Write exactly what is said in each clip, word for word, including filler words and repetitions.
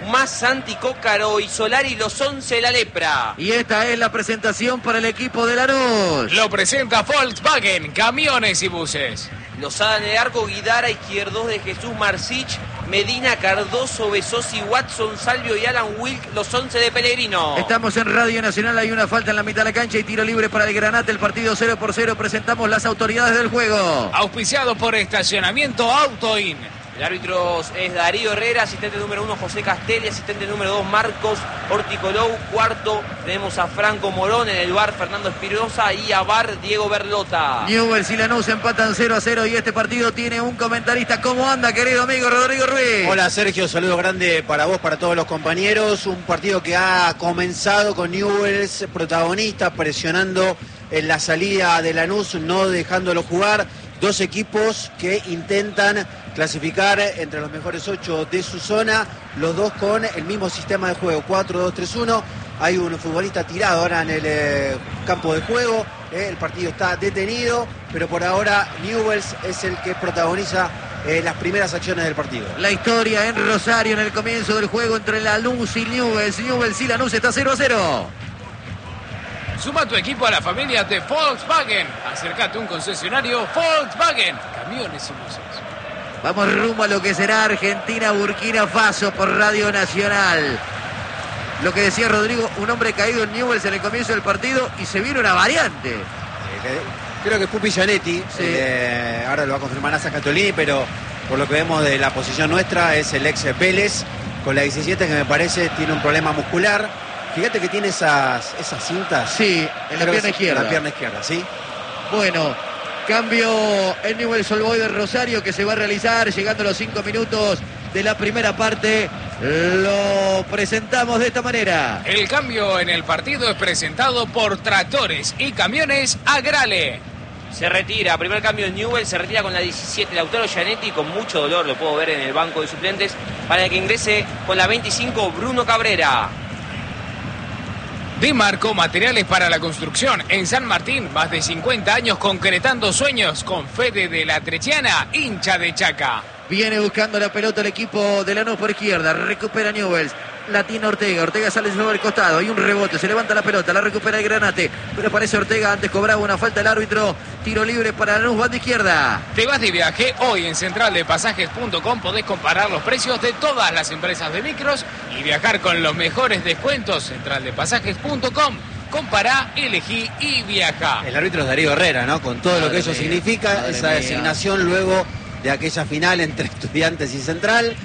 más Santi Cócaro y Solari, los once de la lepra. Y esta es la presentación para el equipo de Lanús. Lo presenta Volkswagen, camiones y buses. Lozada en el arco, Guidara, Izquierdos de Jesús, Marsich, Medina, Cardoso, Besosi, Watson, Salvio y Alan Wilk, los once de Pellegrino. Estamos en Radio Nacional, hay una falta en la mitad de la cancha y tiro libre para el Granate, el partido cero por cero, presentamos las autoridades del juego. Auspiciado por Estacionamiento Autoin. El árbitro es Darío Herrera, asistente número uno José Castelli, asistente número dos Marcos Orticolou, cuarto tenemos a Franco Morón, en el bar Fernando Espinosa y a bar Diego Berlota. Newell's y Lanús empatan cero a cero y este partido tiene un comentarista. ¿Cómo anda, querido amigo Rodrigo Ruiz? Hola Sergio, saludo grande para vos, para todos los compañeros. Un partido que ha comenzado con Newell's protagonista, presionando en la salida de Lanús, no dejándolo jugar. Dos equipos que intentan clasificar entre los mejores ocho de su zona, los dos con el mismo sistema de juego, cuatro dos tres uno. Hay un futbolista tirado ahora en el eh, campo de juego, eh, el partido está detenido, pero por ahora Newell's es el que protagoniza eh, las primeras acciones del partido. La historia en Rosario en el comienzo del juego entre Lanús y Newell's. Newell's y Lanús está cero a cero. Suma tu equipo a la familia de Volkswagen. Acércate a un concesionario Volkswagen, camiones y buses. Vamos rumbo a lo que será Argentina-Burkina Faso por Radio Nacional. Lo que decía Rodrigo, un hombre caído en Newell's en el comienzo del partido y se vino una variante. Eh, creo que es Pupi Gianetti, sí. eh, ahora lo va a confirmar Nasa Catolini, pero por lo que vemos de la posición nuestra es el ex Vélez, con la diecisiete, que me parece tiene un problema muscular. Fíjate que tiene esas, esas cintas. Sí, en la pierna izquierda. En la pierna izquierda, sí. Bueno, cambio en Newell's Old Boys de Rosario que se va a realizar llegando a los cinco minutos de la primera parte. Lo presentamos de esta manera. El cambio en el partido es presentado por Tractores y Camiones Agrale. Se retira, primer cambio en Newell's, se retira con la diecisiete Lautaro Gianetti, con mucho dolor, lo puedo ver en el banco de suplentes, para que ingrese con la veinticinco Bruno Cabrera. Dimarco, materiales para la construcción. En San Martín, más de cincuenta años concretando sueños con Fede de la Trechiana, hincha de Chaca. Viene buscando la pelota el equipo de Lanús por izquierda, recupera Newell's. La tiene Ortega, Ortega sale sobre el costado, hay un rebote, se levanta la pelota, la recupera el Granate, pero aparece Ortega, antes cobraba una falta el árbitro, tiro libre para Lanús, banda izquierda. Te vas de viaje, hoy en central de pasajes punto com podés comparar los precios de todas las empresas de micros y viajar con los mejores descuentos. central de pasajes punto com, compará, elegí y viaja. El árbitro es Darío Herrera, ¿no? Con todo Madre lo que eso mía, significa, madre esa mía. designación luego de aquella final entre Estudiantes y Central.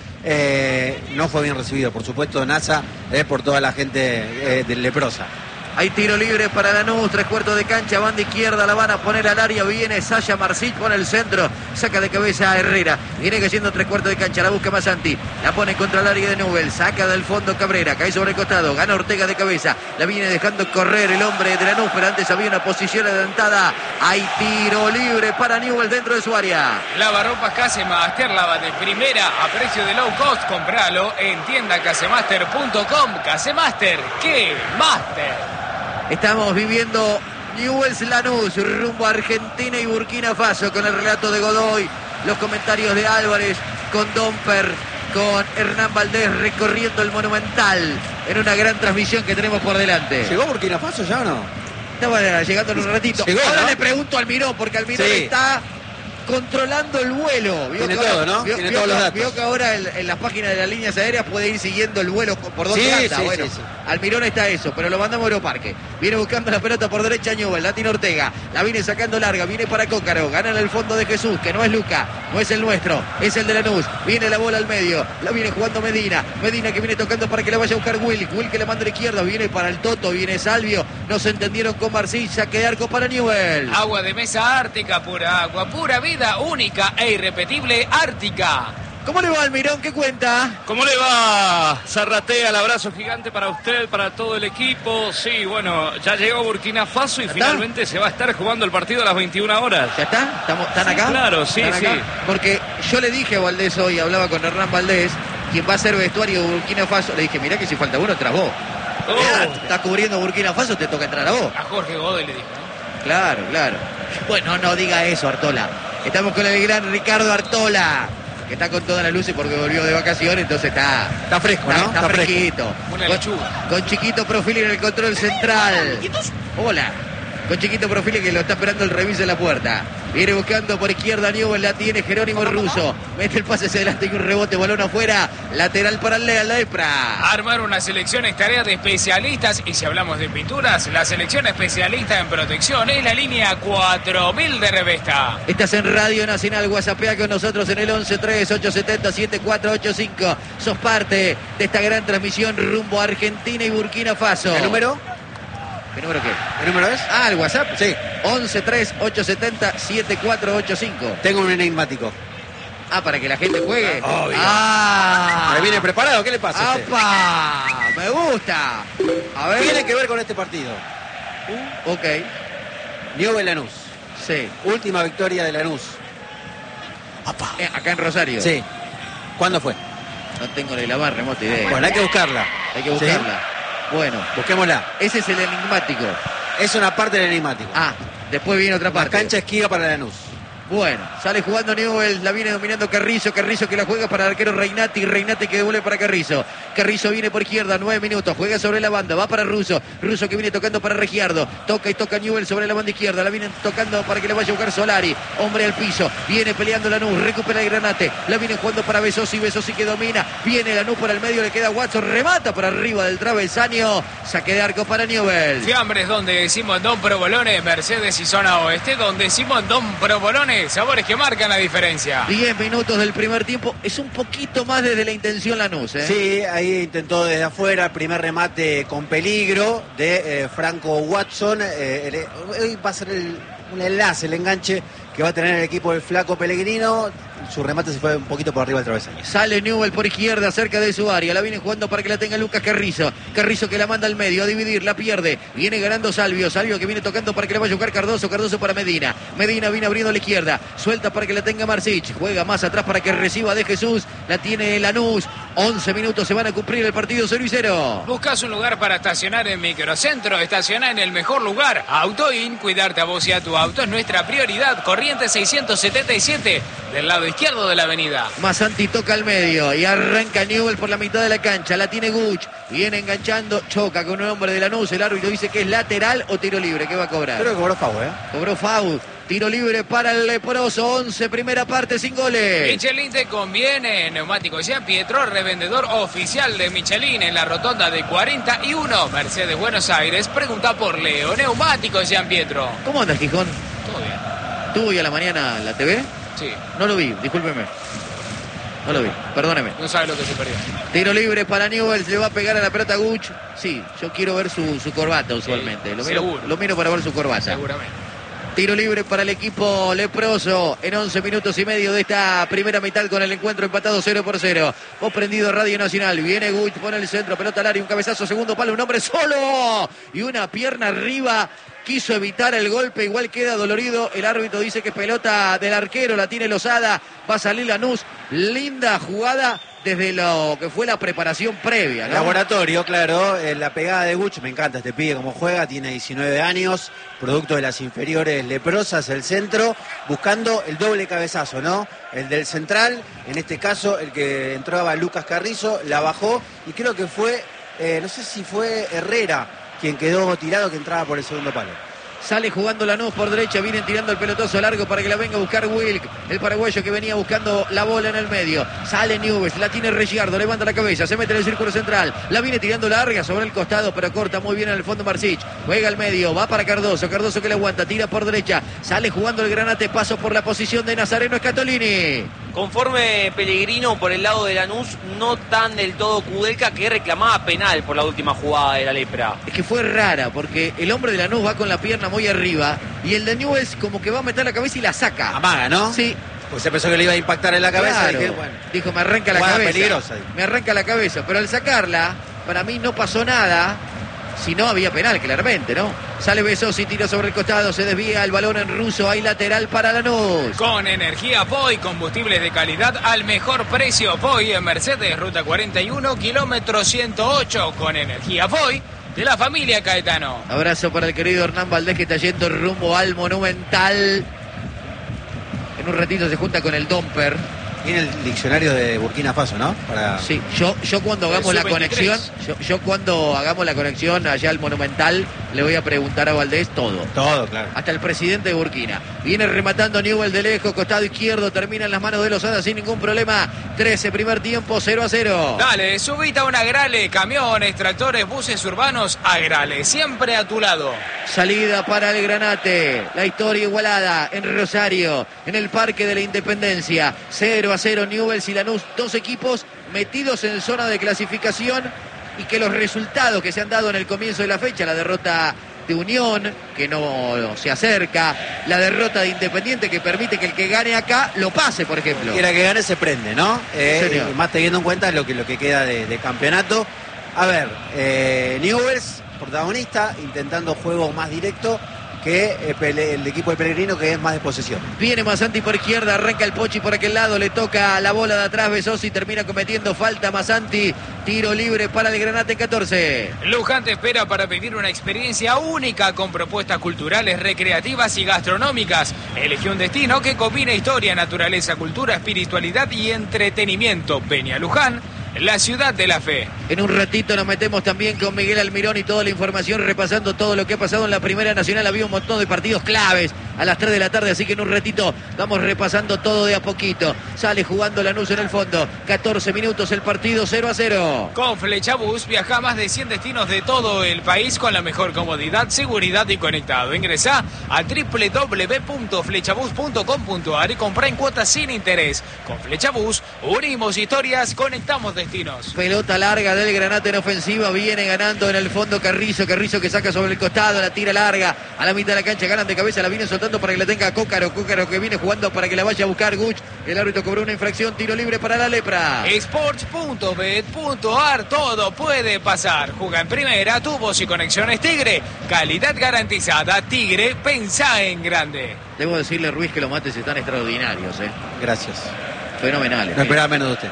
Eh, no fue bien recibido, por supuesto, NASA, eh, por toda la gente eh, de leprosa. Hay tiro libre para Lanús, tres cuartos de cancha, banda izquierda, la van a poner al área, viene Sasha Marcich, pone el centro, saca de cabeza a Herrera, viene cayendo tres cuartos de cancha, la busca Masanti, la pone contra el área de Newell's, saca del fondo Cabrera, cae sobre el costado, gana Ortega de cabeza, la viene dejando correr el hombre de Lanús, pero antes había una posición adelantada, hay tiro libre para Newell's dentro de su área. Lavarropas Casemaster, lava de primera a precio de low cost, compralo en tienda casemaster punto com. Casemaster, ¿qué? Master. Estamos viviendo Newell's Lanús, rumbo a Argentina y Burkina Faso, con el relato de Godoy, los comentarios de Álvarez, con Domper, con Hernán Valdés recorriendo el Monumental, en una gran transmisión que tenemos por delante. ¿Llegó Burkina Faso ya o no? Estaba llegando en un ratito. Llegó, Ahora ¿no? le pregunto al Miró, porque Almirón Sí. está controlando el vuelo. Vio Tiene que ahora- todo, ¿no? Vio, Tiene vio todos que, los datos. vio que ahora en, en las páginas de las líneas aéreas puede ir siguiendo el vuelo por dónde Sí, anda. sí, Bueno, sí, sí. Almirón está eso, pero lo mandamos a Aeroparque. Viene buscando la pelota por derecha Newell's, la tiene Ortega, la viene sacando larga, viene para Cócaro, gana en el fondo de Jesús, que no es Luca, no es el nuestro, es el de Lanús. Viene la bola al medio, la viene jugando Medina, Medina que viene tocando para que la vaya a buscar Will, Will que le manda a la izquierda, viene para el Toto, viene Salvio, no se entendieron con Marcilla, saque de arco para Newell's. Agua de mesa Ártica, pura agua, pura vida, única e irrepetible Ártica. ¿Cómo le va Almirón? ¿Qué cuenta? ¿Cómo le va? Zarratea, el abrazo gigante para usted, para todo el equipo. Sí, bueno, ya llegó Burkina Faso y ¿Ya finalmente se va a estar jugando el partido a las veintiuna horas. ¿Ya está? ¿Estamos, ¿Están Sí, acá? claro, sí, ¿Están acá? sí. Porque yo le dije a Valdés hoy, hablaba con Hernán Valdés, quien va a ser vestuario de Burkina Faso, le dije, mirá que si falta uno, tras vos. Oh. Está cubriendo Burkina Faso, te toca entrar a vos. A Jorge Godoy le dijo, ¿no? Claro, claro. Bueno, no diga eso, Artola. Estamos con el gran Ricardo Artola. que está con todas las luces porque volvió de vacaciones, entonces está... Está fresco, Está, ¿no? está fresquito. Una Con, lechuga. con Chiquito Profili en el control central. Hola. Con Chiquito Profili que lo está esperando el reviso en la puerta. Viene buscando por izquierda Newell, la tiene Jerónimo Russo. Mete el pase hacia adelante y un rebote, balón afuera. Lateral para el Lea, la Lepra. Armar una selección es tarea de especialistas. Y si hablamos de pinturas, la selección especialista en protección es la línea cuatro mil de Revesta. Estás en Radio Nacional, WhatsAppea con nosotros en el once tres ocho siete cero siete cuatro ocho cinco. Sos parte de esta gran transmisión rumbo a Argentina y Burkina Faso. ¿El número? ¿Qué número qué? ¿El número es? Ah, el WhatsApp. Sí. once tres ocho siete cero siete cuatro ocho cinco. Tengo un enigmático. Ah, para que la gente juegue. Obvio. Ah. ¿Me viene preparado? ¿Qué le pasa a usted? ¡Apa! Me gusta. A ver. Tiene que ver con este partido. Ok. Newell Lanús. Sí. Última victoria de Lanús. Eh, acá en Rosario. Sí. ¿Cuándo fue? No tengo ni la más remota idea. Bueno, hay que buscarla. Hay que buscarla. Bueno, Busquémosla. ese es el enigmático. Es una parte del enigmático. Ah, después viene otra La parte. cancha esquiva para Lanús. Bueno, sale jugando Newell, la viene dominando Carrizo, Carrizo que la juega para el arquero Reinati, Reinati que devuelve para Carrizo. Carrizo viene por izquierda, nueve minutos, juega sobre la banda, va para Russo, Russo que viene tocando para Regiardo, toca y toca Newell sobre la banda izquierda, la vienen tocando para que le vaya a buscar Solari, hombre al piso, viene peleando Lanús, recupera el Granate, la viene jugando para Besosi, Besosi que domina, viene Lanús por el medio, le queda Watson, remata por arriba del travesaño, saque de arco para Newell. Fiambres donde decimos Don Provolone, Mercedes y zona oeste, donde decimos Don Provolone, sabores que marcan la diferencia. diez minutos del primer tiempo, es un poquito más desde la intención Lanús, ¿eh? Sí, ahí intentó desde afuera, primer remate con peligro de eh, Franco Watson. Eh, el- hoy va a ser el, un enlace, el enganche que va a tener el equipo del Flaco Pellegrino. Su remate se fue un poquito por arriba del travesaño. Sale Newell por izquierda, cerca de su área. La viene jugando para que la tenga Lucas Carrizo. Carrizo que la manda al medio, a dividir, la pierde. Viene ganando Salvio. Salvio que viene tocando para que le vaya a jugar Cardoso. Cardoso para Medina. Medina viene abriendo a la izquierda. Suelta para que la tenga Marcich. Juega más atrás para que reciba de Jesús. La tiene Lanús. once minutos se van a cumplir el partido cero y cero. Buscas un lugar para estacionar en Microcentro, estaciona en el mejor lugar. Autoin, cuidarte a vos y a tu auto es nuestra prioridad. Corriente seiscientos setenta y siete, del lado izquierdo de la avenida. Masanti toca al medio y arranca Newell por la mitad de la cancha. La tiene Guch. Viene enganchando. Choca con un hombre de Lanús. El árbitro dice que es lateral o tiro libre. ¿Qué va a cobrar? Creo que cobró Fau, ¿eh? Cobró foul. Tiro libre para el leproso. once, primera parte, sin goles. Michelin te conviene. Neumáticos Jean Pietro, revendedor oficial de Michelin en la rotonda de cuarenta y uno, Mercedes Buenos Aires. Pregunta por Leo. Neumáticos Jean Pietro. ¿Cómo anda Gijón? Todo bien. ¿Tuvo hoy a la mañana la T V? Sí. No lo vi, discúlpeme. No lo vi, perdóneme. No sabe lo que se perdió. Tiro libre para Newell, le va a pegar a la pelota Guch. Sí, yo quiero ver su, su corbata usualmente. Sí, lo, miro, seguro. lo miro para ver su corbata. Seguramente. Tiro libre para el equipo leproso en once minutos y medio de esta primera mitad con el encuentro empatado cero por cero. Vos prendido Radio Nacional. Viene Guch, pone el centro, pelota al área, un cabezazo, segundo palo, un hombre solo. Y una pierna arriba. Quiso evitar el golpe, igual queda dolorido. El árbitro dice que pelota del arquero, la tiene Lozada. Va a salir Lanús. Linda jugada desde lo que fue la preparación previa, ¿no? Laboratorio, claro. eh, la pegada de Guch, me encanta este pibe como juega. Tiene diecinueve años, producto de las inferiores leprosas, el centro, buscando el doble cabezazo, ¿no? El del central, en este caso el que entraba Lucas Carrizo, la bajó y creo que fue, eh, no sé si fue Herrera quien quedó tirado, que entraba por el segundo palo. Sale jugando Lanús por derecha, vienen tirando el pelotazo largo para que la venga a buscar Wilk, el paraguayo que venía buscando la bola en el medio. Sale Newell, la tiene Regiardo, levanta la cabeza, se mete en el círculo central, la viene tirando larga sobre el costado, pero corta muy bien en el fondo Marcich. Juega al medio, va para Cardoso, Cardoso que le aguanta, tira por derecha, sale jugando el Granate, paso por la posición de Nazareno Scatolini. Conforme Pellegrino por el lado de Lanús, no tan del todo Kudelka, que reclamaba penal por la última jugada de la Lepra. Es que fue rara, porque el hombre de Lanús va con la pierna muy arriba y el de Newell's como que va a meter la cabeza y la saca. Amaga, ¿no? Sí. Pues se pensó que le iba a impactar en la cabeza. Claro. Y dije, bueno, Dijo, me arranca la jugada cabeza. peligrosa, dijo. Me arranca la cabeza. Pero al sacarla, para mí no pasó nada. Si no, había penal, claramente, ¿no? Sale Besosi, tira sobre el costado, se desvía el balón en Russo. Hay lateral para Lanús. Con energía Poi, combustibles de calidad al mejor precio. Poi en Mercedes, ruta cuarenta y uno, kilómetro ciento ocho. Con energía Poi de la familia Caetano. Abrazo para el querido Hernán Valdés que está yendo rumbo al Monumental. En un ratito se junta con el Domper. Tiene el diccionario de Burkina Faso, ¿no? Para... Sí, yo, yo cuando hagamos la conexión, yo, yo cuando hagamos la conexión allá al Monumental, le voy a preguntar a Valdés todo. Todo, claro. Hasta el presidente de Burkina. Viene rematando Newell de lejos, costado izquierdo, termina en las manos de Lozada sin ningún problema. trece, primer tiempo, cero a cero. Dale, subita una Agrale, camiones, tractores, buses urbanos, Agrale, siempre a tu lado. Salida para el Granate. La historia igualada en Rosario, en el Parque de la Independencia. cero a cero Newell's y Lanús, dos equipos metidos en zona de clasificación y que los resultados que se han dado en el comienzo de la fecha, la derrota de Unión, que no se acerca, la derrota de Independiente que permite que el que gane acá lo pase, por ejemplo. Y la que gane se prende, ¿no? Eh, Sí, más teniendo en cuenta lo que, lo que queda de, de campeonato. A ver, eh, Newell's, protagonista, intentando juego más directo que el equipo de Pellegrino, que es más de posesión. Viene Masanti por izquierda, arranca el Pochi por aquel lado, le toca la bola de atrás Besosi, termina cometiendo falta Masanti, tiro libre para el Granate catorce. Luján te espera para vivir una experiencia única con propuestas culturales, recreativas y gastronómicas. Elige un destino que combine historia, naturaleza, cultura, espiritualidad y entretenimiento. Ven a Luján, la ciudad de la fe. En un ratito nos metemos también con Miguel Almirón y toda la información, repasando todo lo que ha pasado en la Primera Nacional. Había un montón de partidos claves a las tres de la tarde, así que en un ratito vamos repasando todo de a poquito. Sale jugando Lanús en el fondo, catorce minutos el partido, cero a cero. Con Flechabús viaja a más de cien destinos de todo el país con la mejor comodidad, seguridad y conectado. Ingresa a doble u doble u doble u punto flechabús punto com punto a r y compra en cuotas sin interés. Con Flechabús unimos historias, conectamos destinos. Pelota larga del Granate en ofensiva, viene ganando en el fondo Carrizo, Carrizo que saca sobre el costado, la tira larga a la mitad de la cancha, ganan de cabeza, la viene soltando para que la tenga Cócaro, Cócaro que viene jugando para que la vaya a buscar Guch, el árbitro cobró una infracción, tiro libre para la Lepra. Sports punto bet punto a r, todo puede pasar. Juega en primera, tubos y conexiones Tigre, calidad garantizada. Tigre, pensá en grande. Debo decirle, Ruiz, que los mates están extraordinarios, ¿eh? Gracias. Fenomenales. No esperaba menos de usted.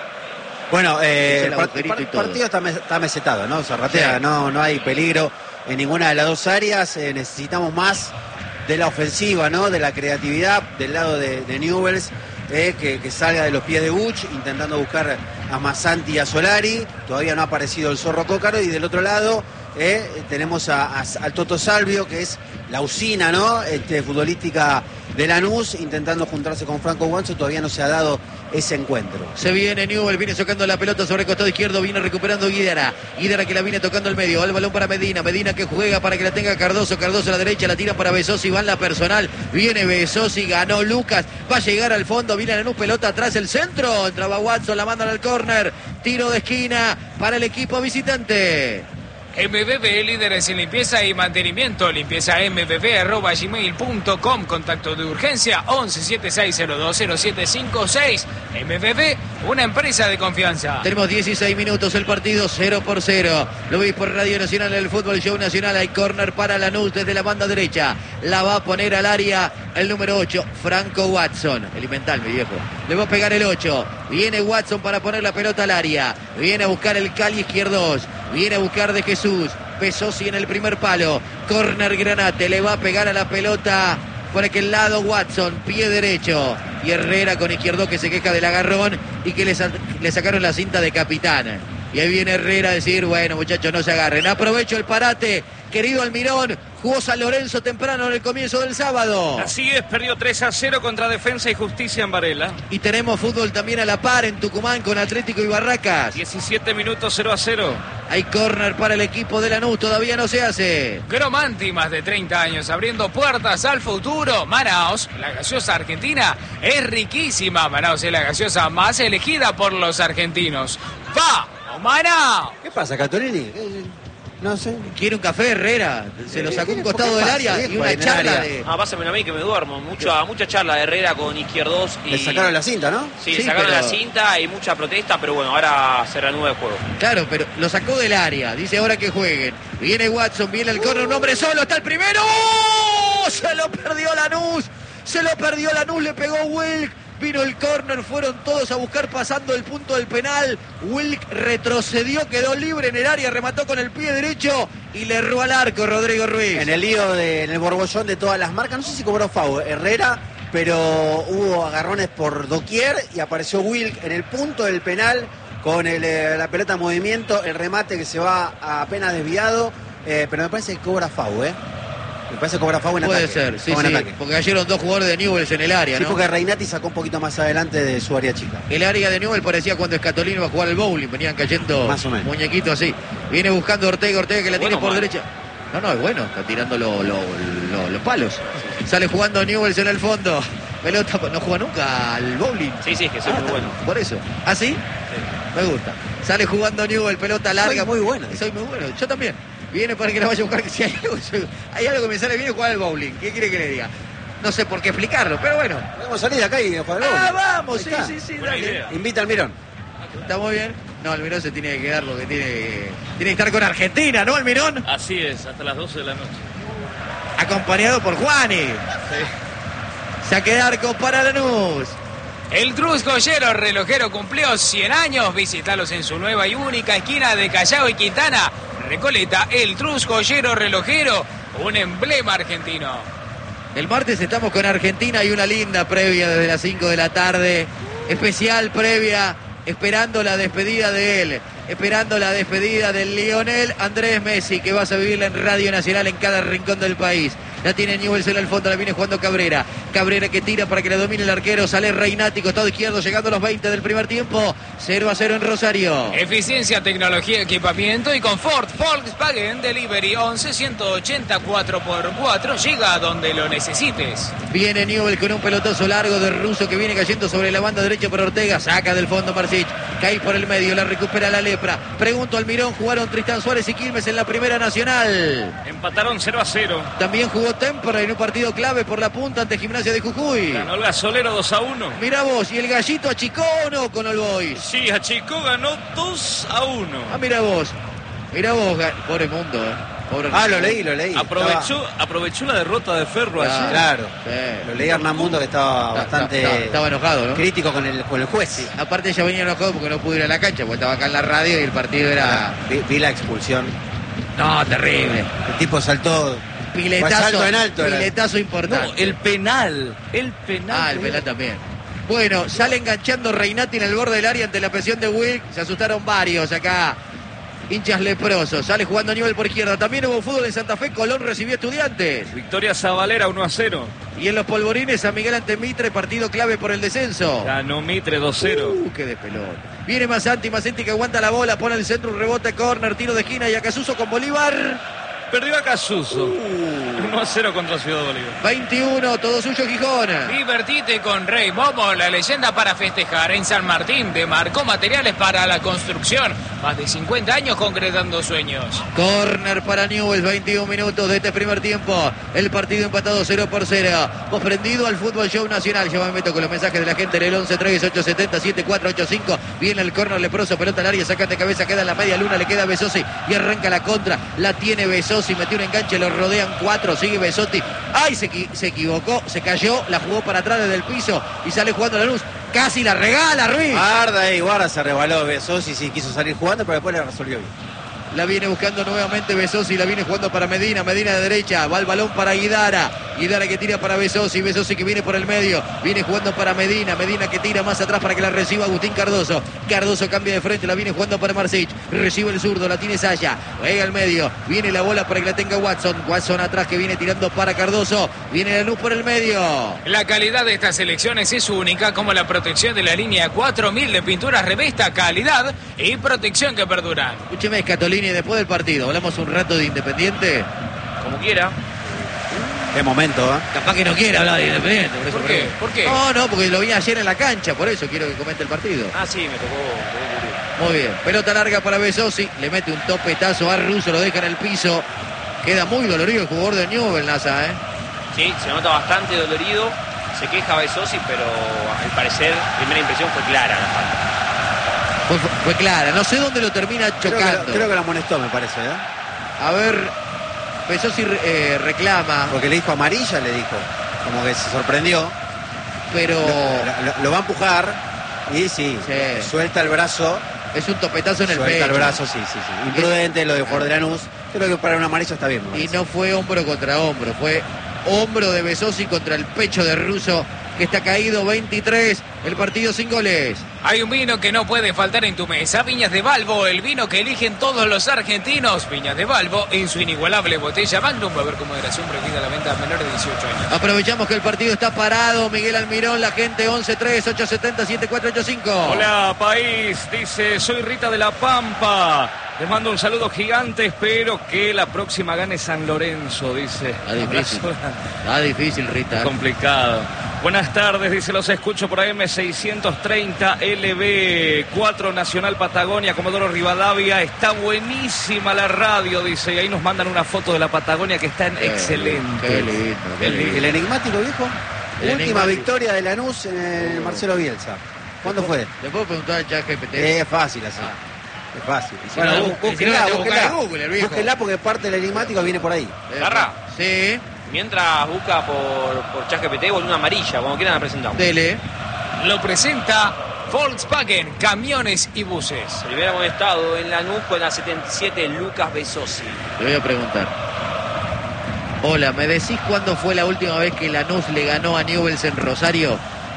Bueno, eh, el el agujerito part- y todo. partido está, mes- está mesetado, ¿no? Zarratea, Sí. no, no hay peligro en ninguna de las dos áreas. Eh, necesitamos más de la ofensiva, ¿no? De la creatividad del lado de, de Newell's, eh, que, que salga de los pies de Buch, intentando buscar a Masanti y a Solari. Todavía no ha aparecido el Zorro Cócaro. Y del otro lado eh, tenemos a, a- al Toto Salvio, que es la usina, ¿no? Este, futbolística de Lanús, intentando juntarse con Franco Guanzo. Todavía no se ha dado ese encuentro. Se viene Newell, viene sacando la pelota sobre el costado izquierdo, viene recuperando Guidara. Guidara que la viene tocando al medio, el balón para Medina, Medina que juega para que la tenga Cardoso, Cardoso a la derecha, la tira para Besosi, va en la personal, viene Besosi, ganó Lucas, va a llegar al fondo, viene Lanús, pelota atrás, el centro, entraba Watson, la mandan al córner, tiro de esquina para el equipo visitante. M B B, líderes en limpieza y mantenimiento. Limpieza m b b arroba gmail punto com. Contacto de urgencia once setenta y seis cero dos cero siete cinco seis. M B B, una empresa de confianza. Tenemos dieciséis minutos, el partido cero por cero. Lo veis por Radio Nacional, el Fútbol Show Nacional. Hay córner para Lanús desde la banda derecha. La va a poner al área el número ocho, Franco Watson. Elemental, mi viejo. Le va a pegar el ocho. Viene Watson para poner la pelota al área. Viene a buscar el Cali izquierdos. Viene a buscar de Jesús. Besosi en el primer palo. Córner Granate. Le va a pegar a la pelota por aquel lado Watson. Pie derecho. Y Herrera con izquierdo que se queja del agarrón y que le, sa- le sacaron la cinta de capitán. Y ahí viene Herrera a decir, bueno muchachos, no se agarren. Aprovecho el parate, querido Almirón. Jugó San Lorenzo temprano en el comienzo del sábado. Así es, perdió tres a cero contra Defensa y Justicia en Varela. Y tenemos fútbol también a la par en Tucumán con Atlético y Barracas. diecisiete minutos, cero a cero. Hay córner para el equipo de Lanús, todavía no se hace. Gromanti, más de treinta años abriendo puertas al futuro. Manaos, la gaseosa argentina, es riquísima. Manaos es la gaseosa más elegida por los argentinos. ¡Va! ¡Manaos! ¿Qué pasa, Catolini? No sé. Quiere un café Herrera, se lo sacó un ¿Por qué costado del pasa, área viejo, y una en el charla área? de... Ah, pásamelo a mí que me duermo. Mucha, mucha charla de Herrera con izquierdos. Y... Le sacaron la cinta, ¿no? Sí, Sí, sacaron pero- la cinta y mucha protesta, pero bueno, ahora se reanuda el juego. Claro, pero lo sacó del área, dice ahora que jueguen. Viene Watson, viene el córner, un hombre solo, está el primero. ¡Oh! Se lo perdió Lanús, se lo perdió Lanús, le pegó Wilk. Vino el córner, fueron todos a buscar pasando el punto del penal. Wilk retrocedió, quedó libre en el área, remató con el pie derecho y le erró al arco Rodrigo Ruiz. En el lío, de, en el borbollón de todas las marcas, no sé si cobró Fau. Herrera pero hubo agarrones por doquier y apareció Wilk en el punto del penal con el, eh, la pelota en movimiento, el remate que se va apenas desviado, eh, pero me parece que cobra foul, ¿eh? Me parece que cobra foul en Puede ataque. ser, sí, en sí, ataque. porque cayeron dos jugadores de Newell's en el área, Sí, ¿no? porque Reinati sacó un poquito más adelante de su área chica. El área de Newell parecía cuando Escatolini iba a jugar al bowling, venían cayendo Más o menos. muñequitos así. Viene buscando Ortega, Ortega que la Bueno, tiene por mal. derecha. No, no, es bueno, está tirando lo- lo- lo- los palos. Sale jugando Newell's en el fondo. Pelota, no juega nunca al bowling. Sí, sí, es que soy Ah, muy bueno. Por eso. ¿Ah, sí? Me gusta. Sale jugando Newell, pelota larga. muy bueno. Soy muy bueno. Yo también. Viene para que la vaya a buscar. Que si hay algo, hay algo que me sale bien es jugar al bowling. ¿Qué quiere que le diga? No sé por qué explicarlo, pero bueno. Podemos salir de acá y jugar al Ah, bowling. vamos, Ahí sí, está. sí, sí, Buena dale. idea. Invita al Mirón. ¿Está muy bien? No, Almirón se tiene que quedar porque tiene, tiene que estar con Argentina, ¿no, Almirón? Así es, hasta las doce de la noche. Acompañado por Juani. Saque de arco para Lanús. El Trus Joyero Relojero cumplió cien años. Visítalos en su nueva y única esquina de Callao y Quintana. Recoleta, el Trus Joyero Relojero, un emblema argentino. El martes estamos con Argentina y una linda previa desde las cinco de la tarde. Especial previa, esperando la despedida de él. Esperando la despedida del Lionel Andrés Messi, que vas a vivirla en Radio Nacional en cada rincón del país. La tiene Newell's en el fondo, la viene jugando Cabrera. Cabrera que tira para que la domine el arquero. Sale Reinati, costado izquierdo, llegando a los veinte del primer tiempo. cero a cero en Rosario. Eficiencia, tecnología, equipamiento y confort. Volkswagen Delivery once ciento ochenta cuatro por cuatro. Llega a donde lo necesites. Viene Newell con un pelotazo largo de Russo que viene cayendo sobre la banda derecha por Ortega. Saca del fondo Marsic. Cae por el medio, la recupera la Lepra. Pregunto al Mirón, jugaron Tristán Suárez y Quilmes en la Primera Nacional. Empataron cero a cero. También jugó Tempra en un partido clave por la punta ante Gimnasia de Jujuy. Ganó el Gasolero dos a uno. Mirá vos, ¿y el Gallito achicó o no con All Boys? Sí, achicó, ganó dos a uno. Ah, mirá vos. Mirá vos, ga- pobre mundo, eh. Pobre Ah, mundo. lo leí, lo leí. Aprovechó, aprovechó la derrota de Ferro Ah, ayer. Claro. Sí. Lo leí a Hernán Mundo que estaba Está- bastante está- estaba enojado, ¿no? crítico con el, con el juez. Aparte ya venía enojado porque no pudo ir a la cancha, porque estaba acá en la radio y el partido era... Vi, vi la expulsión. No, terrible. El tipo saltó. Piletazo, Fue salto en alto era. piletazo importante. No, el penal. El penal. Ah, el penal también. Bueno, sale enganchando Reinati en el borde del área ante la presión de Wilk. Se asustaron varios acá. Hinchas leprosos. Sale jugando a nivel por izquierda. También hubo fútbol en Santa Fe. Colón recibió Estudiantes. Victoria Zabalera uno a cero. Y en los polvorines, San Miguel ante Mitre. Partido clave por el descenso. Ganó Mitre dos a cero. Uh, qué despelón. Viene Masanti. Masanti que aguanta la bola. Pone el centro, un rebote, córner, tiro de esquina. Y Acasuso con Bolívar. Perdió a Casuso. uno a cero contra Ciudad Bolívar. veintiuno, todo suyo Gijón. Divertite con Rey Momo, la leyenda para festejar en San Martín. Te marcó materiales para la construcción. Más de cincuenta años concretando sueños. Corner para Newell's, veintiún minutos de este primer tiempo. El partido empatado cero por cero. Vos prendido al Fútbol Show Nacional. Yo me meto con los mensajes de la gente en el once tres ocho siete cero siete cuatro ocho cinco. Viene el corner leproso, pelota al área, sacan de cabeza, queda en la media luna, le queda Besosi y arranca la contra. La tiene Besosi, metió un enganche, lo rodean cuatro, sigue Besotti. ¡Ay! Se, equi- se equivocó, se cayó, la jugó para atrás desde el piso y sale jugando la luz. Casi la regala Ruiz. Guarda ahí, guarda, se rebaló Besosi, sí quiso salir jugando, pero después le resolvió bien. La viene buscando nuevamente Besosi, la viene jugando para Medina, Medina de derecha, va el balón para Guidara, Guidara que tira para Besosi, Besosi que viene por el medio, viene jugando para Medina, Medina que tira más atrás para que la reciba Agustín Cardoso, Cardoso cambia de frente, la viene jugando para Marsic, recibe el zurdo, la tiene Saya, juega al medio, viene la bola para que la tenga Watson, Watson atrás que viene tirando para Cardoso, viene la luz por el medio. La calidad de estas elecciones es única, como la protección de la línea cuatro mil de pinturas revista, calidad y protección que perduran. Escúcheme, Scatolini, después del partido, hablamos un rato de Independiente. Como quiera. Qué momento, ¿eh? Capaz que no quiere hablar de Independiente. Por, eso ¿Por qué? pregunto. ¿Por qué? No, no, porque lo vi ayer en la cancha, por eso quiero que comente el partido. Ah, sí, me tocó. me tocó Muy bien, pelota larga para Besosi, le mete un topetazo a Russo, lo deja en el piso. Queda muy dolorido el jugador de Newell, Nasa, ¿eh? Sí, se nota bastante dolorido. Se queja Besosi, pero al parecer, primera impresión fue clara la falta. Fue, fue clara, no sé dónde lo termina Creo chocando. que, creo que lo amonestó, me parece, ¿eh? A ver, Besosi eh, reclama, Porque le dijo amarilla, le dijo. Como que se sorprendió. pero Lo, lo- lo va a empujar y sí, Sí. suelta el brazo. es un topetazo en el Suelta pecho. el brazo, sí, sí, sí. Imprudente lo de jugador de Lanús. Creo que para una amarilla está bien. me Y parece. no fue hombro contra hombro, fue hombro de Besosi contra el pecho de Russo que está caído, veintitrés, el partido sin goles. Hay un vino que no puede faltar en tu mesa, Viñas de Balbo, el vino que eligen todos los argentinos. Viñas de Balbo en su inigualable botella Magnum, va a haber con moderación, prohibida la venta a menores de dieciocho años. Aprovechamos que el partido está parado, Miguel Almirón, la gente once tres, ocho siete cero, siete cuatro ocho cinco. Hola país, dice, soy Rita de la Pampa. Les mando un saludo gigante, espero que la próxima gane San Lorenzo, dice. Está difícil, está difícil, Rita. Complicado. Buenas tardes, dice, los escucho por A M seiscientos treinta, L B cuatro Nacional Patagonia, Comodoro Rivadavia. Está buenísima la radio, dice, y ahí nos mandan una foto de la Patagonia que está en Qué excelente. Qué lindo, qué lindo. El enigmático, viejo. El Última enigmático. victoria de Lanús en el Marcelo Bielsa. ¿Cuándo fue? ¿Le puedo preguntar al chat G P T? Eh, es fácil así. Ah. Es fácil. si Bueno, no, bú- y si no, búsquenla, la tengo que búsquenla. buscar en Google, el viejo. Búsquenla porque parte del enigmático viene por ahí. Garra. Sí, Mientras busca por, por ChatGPT, volvió una amarilla, cuando quieran la presentamos. dele. Lo presenta Volkswagen, camiones y buses. Si hubiéramos estado en Lanús con la setenta y siete, Lucas Besosi. Le voy a preguntar. Hola, ¿me decís cuándo fue la última vez que Lanús le ganó a Newell's en Rosario?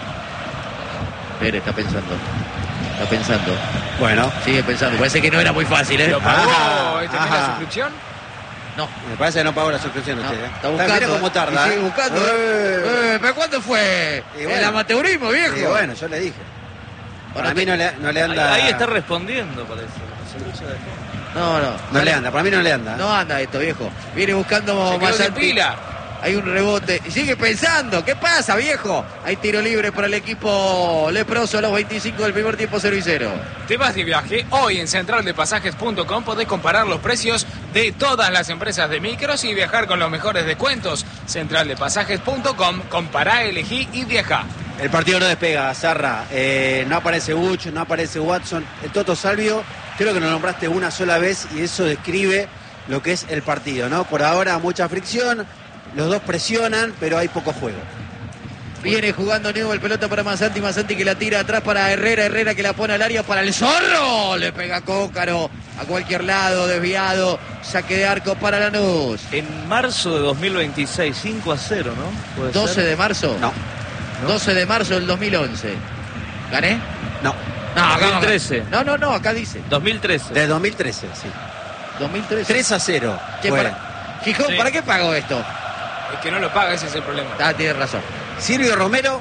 Pérez está pensando. Está pensando. Bueno, Sigue pensando. Parece que no era muy fácil, ¿eh? ¿Lo pagó Ajá, este mes ajá. la suscripción? No. me parece que no pagó la suscripción No, usted. ¿eh? está buscando. Mira cómo tarda. Y sigue ¿eh? buscando. Eh. Eh, ¿Pero cuándo fue? Y El bueno. amateurismo, viejo. Y bueno, yo le dije. Para Ahora mí te- no le, no le Ahí, anda. ahí está respondiendo, parece. Se escucha de- No, no. No le anda, para mí no le anda. No anda esto, viejo. Viene buscando Se quedó sin Masanti. pila. Hay un rebote. Y sigue pensando. ¿Qué pasa, viejo? Hay tiro libre para el equipo leproso a los veinticinco del primer tiempo, cero y cero. ¿Te vas de viaje? Hoy en central de pasajes punto com podés comparar los precios de todas las empresas de micros y viajar con los mejores descuentos. central de pasajes punto com, compará, elegí y viajá. El partido no despega, Zarra. Eh, no aparece Buch, no aparece Watson. El Toto Salvio, creo que lo nombraste una sola vez y eso describe lo que es el partido, ¿no? Por ahora mucha fricción, los dos presionan, pero hay poco juego. Viene jugando Newell, pelota para Masanti, Masanti que la tira atrás para Herrera, Herrera que la pone al área para el Zorro, le pega Cócaro a cualquier lado, desviado, saque de arco para Lanús. En marzo de dos mil veintiséis, cinco a cero, ¿no? ¿Puede doce ser? de marzo. No, doce de marzo del dos mil once. ¿Gané? no. No, acá no, dos mil trece. No, no, no, acá dice. dos mil trece. De dos mil trece, sí. dos mil trece. tres a cero. Che, fue. para- Gijón, Sí. ¿para qué pago esto? Es que no lo paga, ese es el problema. Ah, tiene razón. Silvio Romero,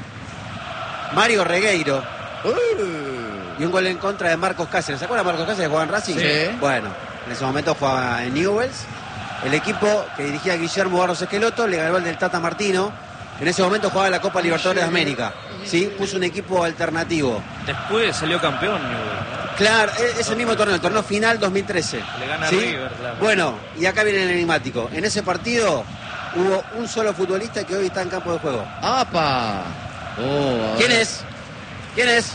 Mario Regueiro Uh, y un gol en contra de Marcos Cáceres. ¿Se acuerdan de Marcos Cáceres que jugaba en Racing? Sí. Bueno, en ese momento jugaba en Newell's. El equipo que dirigía Guillermo Barros Esqueloto le ganó el del Tata Martino. En ese momento jugaba la Copa Libertadores de América. ¿Sí? Puso un equipo alternativo. Después salió campeón, Newell, ¿no? Claro, e- ese mismo torneo, el torneo final dos mil trece. Le gana ¿Sí? River, claro. Bueno, y acá viene el enigmático. En ese partido hubo un solo futbolista que hoy está en campo de juego. ¡Apa! Oh, ¿Quién ahora- es? ¿Quién es?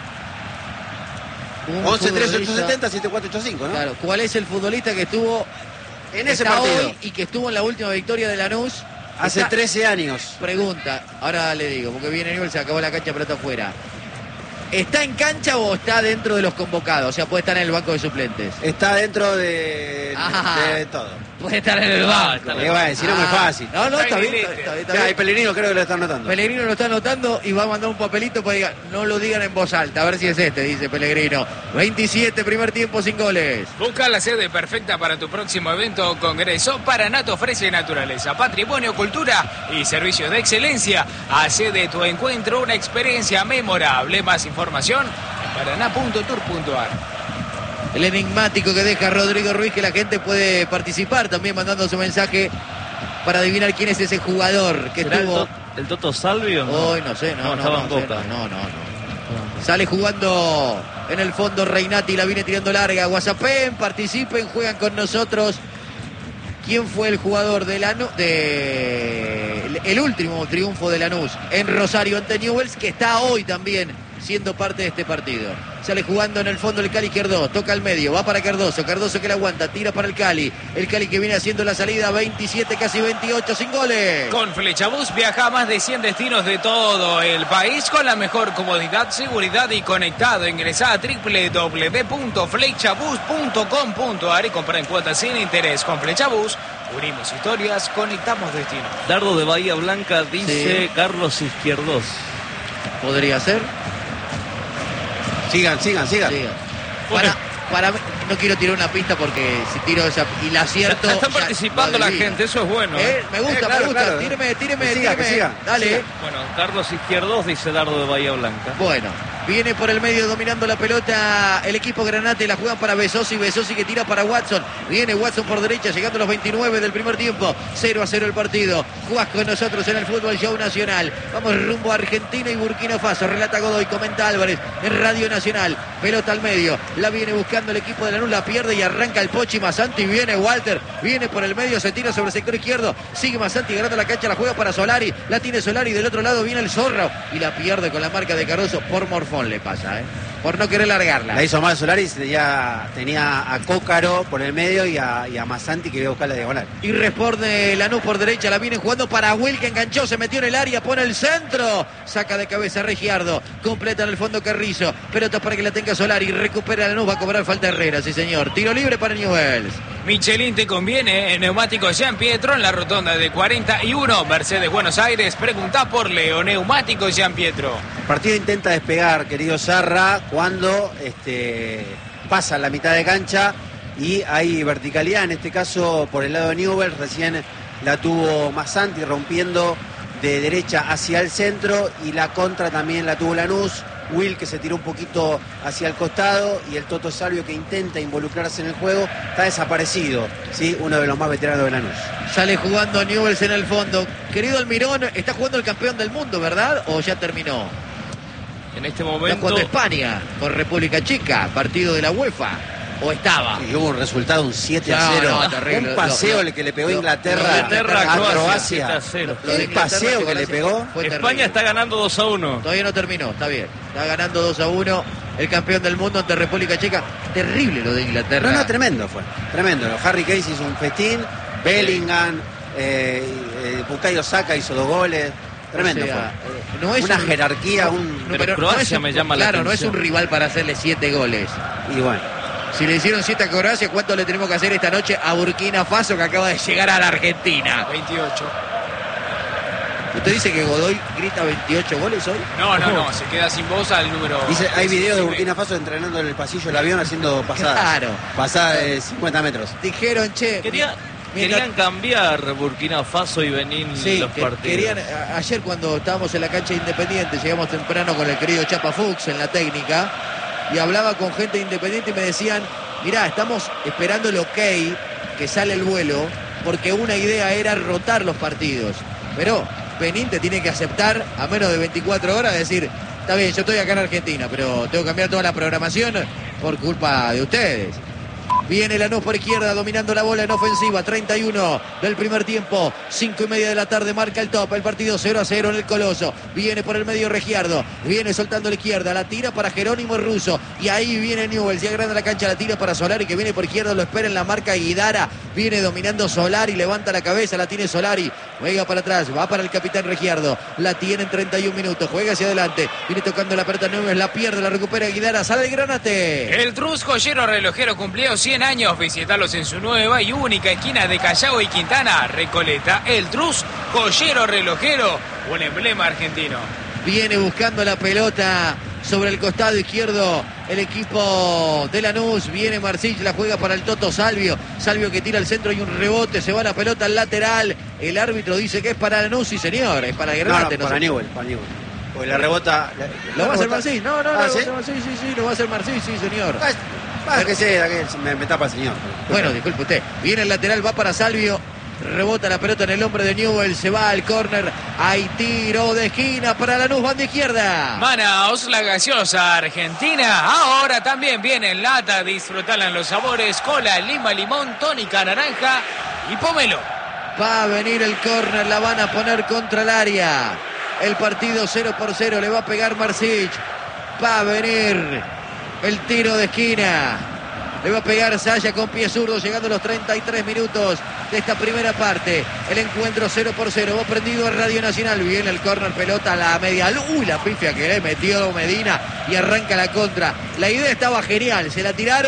un once tres ocho futbolista- setenta siete cuatro ocho cinco, ¿no? Claro, ¿cuál es el futbolista que estuvo En ese está partido, hoy y que estuvo en la última victoria de Lanús? hace Está- trece años. Pregunta, ahora le digo, porque viene Newell, se acabó la cancha, pelota afuera. ¿Está en cancha o está dentro de los convocados? O sea, puede estar en el banco de suplentes. Está dentro de, Ah. de todo. Puede estar en el Ah, banco. está en Eh, bueno, si no, muy Ah, fácil. No, no, está bien, Está está, está bien, está Ya, y bien. Pellegrino creo que lo están notando. Pellegrino lo está anotando y va a mandar un papelito para diga, no lo digan en voz alta, a ver si es este, dice Pellegrino. veintisiete, primer tiempo sin goles. Busca la sede perfecta para tu próximo evento o congreso. Paranato ofrece naturaleza, patrimonio, cultura y servicios de excelencia. Hace de tu encuentro una experiencia memorable. Más información en paraná punto tour punto ar. El enigmático que deja Rodrigo Ruiz, que la gente puede participar también mandando su mensaje para adivinar quién es ese jugador que ¿Será el, tuvo... To- el Toto Salvio? Hoy no sé, no, No, no, estaba no, en sé, Boca. no, no, no. Sale jugando en el fondo Reinati, la viene tirando larga. WhatsAppen, participen, juegan con nosotros. ¿Quién fue el jugador de Lanús? De... El, el último triunfo de Lanús en Rosario ante Newell's, que está hoy también siendo parte de este partido. Sale jugando en el fondo el Cali Querdó, toca al medio, va para Cardoso, Cardoso que la aguanta, tira para el Cali. El Cali que viene haciendo la salida, veintisiete, casi veintiocho, sin goles. Con Flechabús viaja a más de cien destinos de todo el país con la mejor comodidad, seguridad y conectado. Ingresá a doble u doble u doble u punto flechabús punto com punto ar y compra en cuotas sin interés. Con Flechabús unimos historias, conectamos destinos. Dardo de Bahía Blanca dice Sí. Carlos Izquierdos. Podría ser. Sigan, sigan, sigan. Sigan. Para, para mí, no quiero tirar una pista porque si tiro esa y la acierto. Están ya participando lo la adivino. gente, eso es bueno. Eh, me gusta, Eh, claro, me gusta. claro. Tíreme, tíreme, Que siga, tíreme. que siga. Dale. Siga. Bueno, Carlos Izquierdos, dice Dardo de Bahía Blanca. Bueno, viene por el medio dominando la pelota el equipo Granate, la juegan para Besosi, Besosi que tira para Watson, viene Watson por derecha, llegando a los veintinueve del primer tiempo, cero a cero el partido, jugás con nosotros en el Fútbol Show Nacional, vamos rumbo a Argentina y Burkina Faso, relata Godoy, comenta Álvarez en Radio Nacional, pelota al medio, la viene buscando el equipo de Lanús, la pierde y arranca el Pochi Masanti, viene Walter, viene por el medio, se tira sobre el sector izquierdo, sigue Masanti ganando la cancha, la juega para Solari, la tiene Solari, del otro lado viene el Zorro y la pierde con la marca de Caroso, por morfón le pasa, ¿eh? Por no querer largarla. La hizo mal Solari, ya tenía a Cócaro por el medio y a, y a Masanti que iba a buscar la diagonal. Y responde Lanús por derecha, la viene jugando para Will que enganchó, se metió en el área, pone el centro, saca de cabeza Regiardo, completa en el fondo Carrizo, pelota para que la tenga Solari, recupera Lanús, va a cobrar falta Herrera, sí señor, tiro libre para Newell's. Michelin te conviene en Neumáticos Jean Pietro en la rotonda de cuarenta y uno, Mercedes Buenos Aires, pregunta por Leo Neumáticos Jean Pietro. El partido intenta despegar, querido Sarra, cuando este, pasa la mitad de cancha y hay verticalidad, en este caso por el lado de Newell's, recién la tuvo Masanti rompiendo de derecha hacia el centro y la contra también la tuvo Lanús. Will que se tiró un poquito hacia el costado y el Toto Salvio que intenta involucrarse en el juego, está desaparecido, ¿sí? Uno de los más veteranos de Lanús. Sale jugando Newell's en el fondo. Querido Almirón, está jugando el campeón del mundo, ¿verdad? ¿O ya terminó? En este Está momento, jugando España con República Checa, partido de la UEFA. ¿O estaba? Y hubo un resultado, un siete a cero. No, no, terrible. Un paseo Lo- el que le pegó lo- Inglaterra, lo de Inglaterra, a Croacia, Croacia. siete a cero. Lo de El Inglaterra, paseo que Croacia le pegó. fue España terrible. está ganando dos a uno. Todavía no terminó, está bien. Está ganando dos a uno el campeón del mundo ante República Checa. Terrible lo de Inglaterra. No, no, tremendo fue. Tremendo. Harry Case hizo un festín, Bellingham, eh, eh, Bukayo Saka hizo dos goles. Tremendo O sea, fue. eh, no es Una un- jerarquía, no, un... no, Pero Croacia no es un- me llama la Claro, no es atención. un rival para hacerle siete goles. Y bueno, Si le hicieron siete a Croacia, ¿cuánto le tenemos que hacer esta noche a Burkina Faso que acaba de llegar a la Argentina? veintiocho. ¿Usted dice que Godoy grita veintiocho goles hoy? No, no, no, se queda sin voz al número... dice, hay videos de diecinueve. Burkina Faso entrenando en el pasillo del avión haciendo pasadas. Claro. Pasadas de cincuenta metros. Dijeron, che... Quería, mientras- querían cambiar Burkina Faso y Benín Sí, los que- partidos. querían, a- ayer cuando estábamos en la cancha Independiente, llegamos temprano con el querido Chapa Fuchs en la técnica, y hablaba con gente de Independiente y me decían, mirá, estamos esperando el ok, que sale el vuelo, porque una idea era rotar los partidos. Pero Benín te tiene que aceptar a menos de veinticuatro horas, decir, está bien, yo estoy acá en Argentina, pero tengo que cambiar toda la programación por culpa de ustedes. Viene Lanús por izquierda, dominando la bola en ofensiva. treinta y uno del primer tiempo. cinco y media de la tarde marca el top. El partido cero a cero en el Coloso. Viene por el medio Regiardo. Viene soltando a la izquierda. La tira para Jerónimo Russo. Y ahí viene Newell's. Ya grande la cancha. La tira para Solari, que viene por izquierda. Lo espera en la marca Guidara. Viene dominando Solari. Levanta la cabeza. La tiene Solari. Juega para atrás. Va para el capitán Regiardo. La tiene en treinta y un minutos. Juega hacia adelante. Viene tocando la pelota Newell's. La pierde. La recupera Guidara. Sale el Granate. El Trus Joyero Relojero cumplió cien años. Visitalos en su nueva y única esquina de Callao y Quintana, Recoleta. El Trus Joyero Relojero, un emblema argentino. Viene buscando la pelota sobre el costado izquierdo el equipo de Lanús. Viene Marcich, la juega para el Toto Salvio. Salvio que tira al centro y un rebote. Se va la pelota al lateral. El árbitro dice que es para Lanús. Sí, señor, es para No, no, Granate. para sé. Newell, para Newell. Porque la rebota... la- ¿Lo la va a hacer rebota- Marcich? No, no, no. Ah, lo va a ¿sí? hacer Marcich, sí, sí, lo va a hacer Marcich, sí, señor. Ah, ah, que sea, que me, me tapa el señor. Bueno, disculpe usted. Viene el lateral, va para Salvio. Rebota la pelota en el hombre de Newell. Se va al córner. Hay tiro de esquina para Lanús, banda izquierda. Manaos, la gaseosa argentina. Ahora también viene en lata. Disfrutala en los sabores: cola, lima, limón, tónica, naranja y pomelo. Va a venir el córner, la van a poner contra el área. El partido cero por cero, le va a pegar Marcich. Va a venir el tiro de esquina. Le va a pegar Saya con pie zurdo, llegando a los treinta y tres minutos de esta primera parte. El encuentro cero por cero. Va prendido en Radio Nacional. Viene el córner, pelota a la media. Uy, la pifia que le metió Medina y arranca la contra. La idea estaba genial, se la tiraron,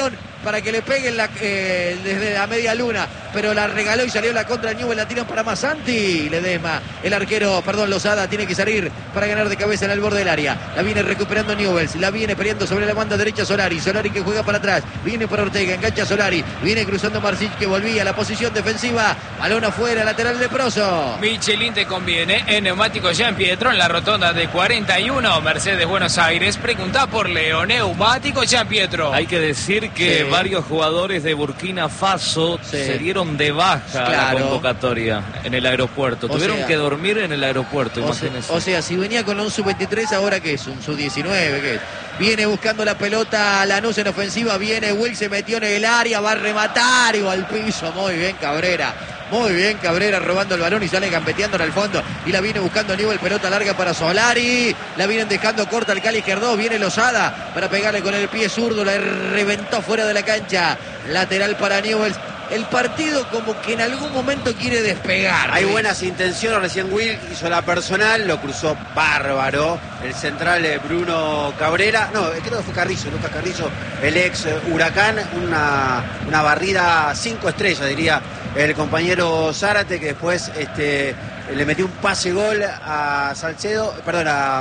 para que le peguen la, eh, desde la media luna, pero la regaló y salió la contra Newell, la tiran para Masanti. Ledesma, el arquero, perdón, Lozada tiene que salir para ganar de cabeza en el borde del área. La viene recuperando Newell's, la viene peleando sobre la banda derecha Solari. Solari que juega para atrás, viene por Ortega, engancha Solari, viene cruzando Marsic que volvía a la posición defensiva. Balón afuera, lateral leproso. Michelin te conviene en Neumáticos Jean Pietro en la rotonda de cuarenta y uno, Mercedes Buenos Aires. Pregunta por Leo, Neumáticos Jean Pietro. Hay que decir que Sí. varios jugadores de Burkina Faso Sí. se dieron de baja a la Claro. convocatoria en el aeropuerto. O Tuvieron sea- que dormir en el aeropuerto, O sea, imagínense. o sea, si venía con un sub veintitrés, ahora que es un sub diecinueve, ¿qué es? Viene buscando la pelota Lanús en ofensiva, viene Will, se metió en el área, va a rematar y va al piso. Muy bien Cabrera, muy bien Cabrera robando el balón y sale gambeteando al fondo. Y la viene buscando Newell, pelota larga para Solari. La vienen dejando corta al Cali Izquierdo, viene Lozada para pegarle con el pie zurdo, la reventó fuera de la cancha. Lateral para Newell. El partido como que en algún momento quiere despegar. Hay ¿sí? buenas intenciones, recién Will hizo la personal, lo cruzó bárbaro. El central eh, Bruno Cabrera, no, creo que fue Carrizo, Lucas Carrizo, el ex eh, Huracán, una, una barrida cinco estrellas, diría el compañero Zárate, que después este, le metió un pase gol a Salcedo, perdón, a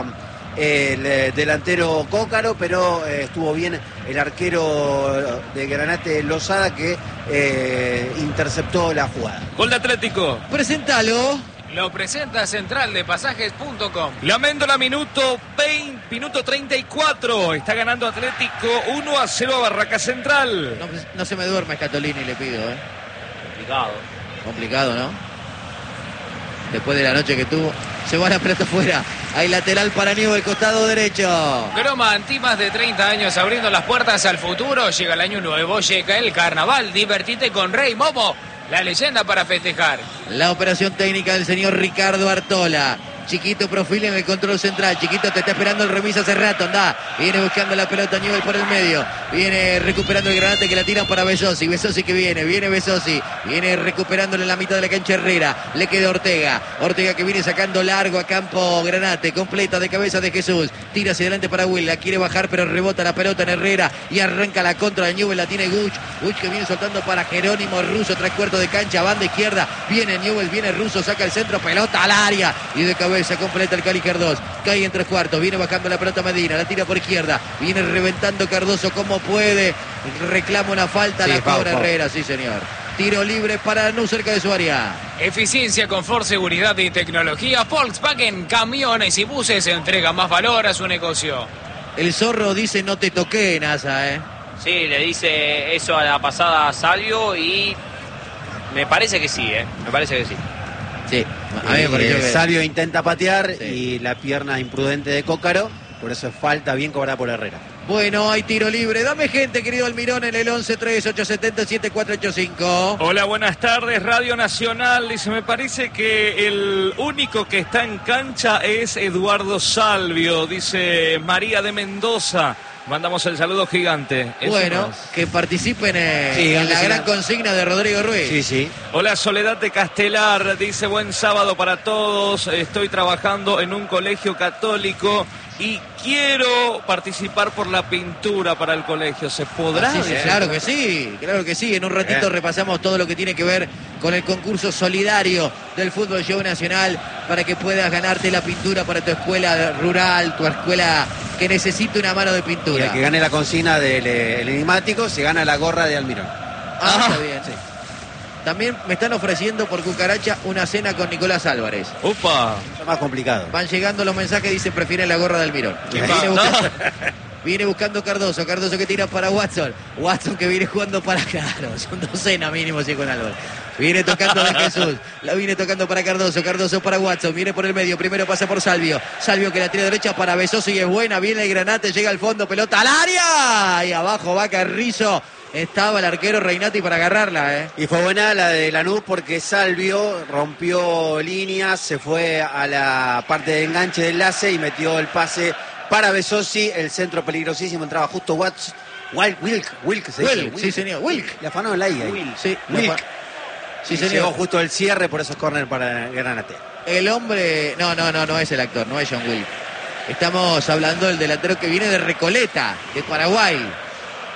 el eh, delantero Cócaro, pero eh, estuvo bien el arquero de Granate Lozada que eh, interceptó la jugada. Gol de Atlético. Presentalo. Lo presenta central de pasajes punto com. La Méndola, minuto veinte, minuto treinta y cuatro. Está ganando Atlético uno a cero a Barraca Central. No, no se me duerme Scatolini, le pido, ¿eh? Complicado. Complicado, ¿no? Después de la noche que tuvo, se va la pelota fuera. Hay lateral para Newell, costado derecho. Groma Anti, más de treinta años abriendo las puertas al futuro. Llega el año nuevo, llega el carnaval. Divertite con Rey Momo, la leyenda para festejar. La operación técnica del señor Ricardo Artola. Chiquito Profil en el control central. Chiquito te está esperando el remis hace rato. Anda. Viene buscando la pelota Newell por el medio. Viene recuperando el Granate que la tiran para Besosi. Besosi que viene. Viene Besosi. Viene recuperándole en la mitad de la cancha Herrera. Le queda Ortega. Ortega que viene sacando largo a campo Granate. Completa de cabeza de Jesús. Tira hacia adelante para Will. La quiere bajar pero rebota la pelota en Herrera. Y arranca la contra de Newell. La tiene Guch. Guch que viene soltando para Jerónimo Russo. Tres cuartos de cancha. Banda izquierda. Viene Newell. Viene Russo. Saca el centro. Pelota al área. Y de cabeza. Se completa el Cali Cardoso. Cae en tres cuartos. Viene bajando la pelota Medina. La tira por izquierda. Viene reventando Cardoso como puede. Reclama una falta. Sí, la foul, cobra foul. Herrera. Sí, señor. Tiro libre para no cerca de su área. Eficiencia, confort, seguridad y tecnología. Volkswagen, camiones y buses entrega más valor a su negocio. El zorro dice no te toqué, NASA, ¿eh? Sí, le dice eso a la pasada a Salvio y me parece que sí, ¿eh? Me parece que sí. Sí. A mí me pareció Eh, que... Salvio intenta patear Sí. y la pierna imprudente de Cócaro, por eso es falta bien cobrada por Herrera. Bueno, hay tiro libre. Dame gente, querido Almirón, en el once tres ocho siete cero siete cuatro ocho cinco. Hola, buenas tardes, Radio Nacional. Dice, me parece que el único que está en cancha es Eduardo Salvio, dice María de Mendoza. Mandamos el saludo gigante. Eso Bueno, más. que participen eh, Sí, en antes la que gran nada. consigna de Rodrigo Ruiz. Sí, sí. Hola, Soledad de Castelar, dice, buen sábado para todos. Estoy trabajando en un colegio católico y quiero participar por la pintura para el colegio. ¿Se podrá? Ah, sí, sí, Dice. claro que sí, claro que sí. En un ratito Bien. repasamos todo lo que tiene que ver con el concurso solidario del Fútbol Show Nacional para que puedas ganarte la pintura para tu escuela rural, tu escuela que necesite una mano de Y pintura. el que gane la consigna del eh, el enigmático se gana la gorra de Almirón. Ah, está bien. También me están ofreciendo por cucaracha una cena con Nicolás Álvarez. Upa. Eso es más complicado. Van llegando los mensajes, dicen prefieren la gorra del Mirón. ¿Qué Viene pasa? buscando, viene buscando Cardoso, Cardoso que tira para Watson. Watson que viene jugando para claro, son docena mínimo si con Álvarez. Viene tocando de Jesús, la viene tocando para Cardoso, Cardoso para Watson, viene por el medio, primero pasa por Salvio, Salvio que la tira derecha para Besoso y es buena, viene el Granate, llega al fondo, pelota al área y abajo va Carrizo, estaba el arquero Reinati para agarrarla, ¿eh? Y fue buena la de Lanús porque Salvio rompió líneas, se fue a la parte de enganche de enlace y metió el pase para Besosi, el centro peligrosísimo, entraba justo Watts, Wilk, Wilk, Wilk, se dice, Wilk, sí señor, Wilk. Le afanó en la I ahí. Sí, Wilk. Sí, Y señor. llegó justo el cierre, por eso es córner para Granate. El hombre, no, no, no, no es el actor, no es John Will. Estamos hablando del delantero que viene de Recoleta, de Paraguay,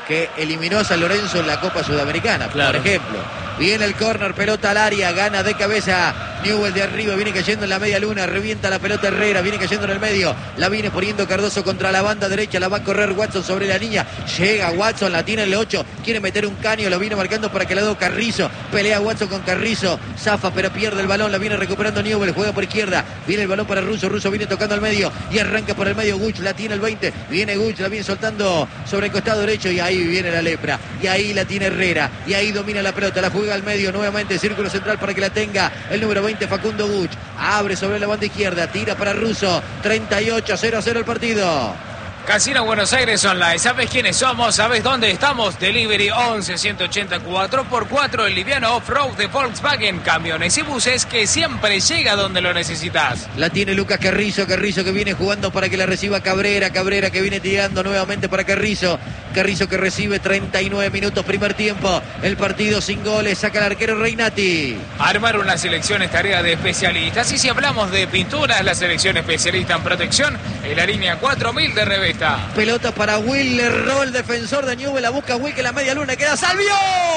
que eliminó a San Lorenzo en la Copa Sudamericana, claro. Por ejemplo. Viene el córner, pelota al área, gana de cabeza Newell de arriba, viene cayendo en la media luna, revienta la pelota Herrera, viene cayendo en el medio, la viene poniendo Cardoso contra la banda derecha, la va a correr Watson sobre la línea, llega Watson, la tiene el ocho, quiere meter un caño, lo viene marcando para que la dé Carrizo, pelea Watson con Carrizo, zafa pero pierde el balón, la viene recuperando Newell, juega por izquierda, viene el balón para Russo, Russo viene tocando al medio y arranca por el medio Guch, la tiene el veinte, viene Guch, la viene soltando sobre el costado derecho y ahí viene la lepra, y ahí la tiene Herrera, y ahí domina la pelota, la juega al medio, nuevamente círculo central para que la tenga el número veinte Facundo Guch, abre sobre la banda izquierda, tira para Russo, treinta y ocho, cero a cero el partido. Casino Buenos Aires Online. ¿Sabes quiénes somos? ¿Sabes dónde estamos? Delivery once ciento ochenta cuatro por cuatro, el liviano off-road de Volkswagen. Camiones y buses que siempre llega donde lo necesitas. La tiene Lucas Carrizo. Carrizo que viene jugando para que la reciba Cabrera. Cabrera que viene tirando nuevamente para Carrizo. Carrizo que recibe treinta y nueve minutos primer tiempo. El partido sin goles. Saca el arquero Reinati. Armar una selección es tarea de especialistas. Y si hablamos de pinturas, la selección especialista en protección es la línea cuatro mil de Revesta. Pelota para Will, le erró el defensor de Newell, la busca Will, que la media luna queda Salvio.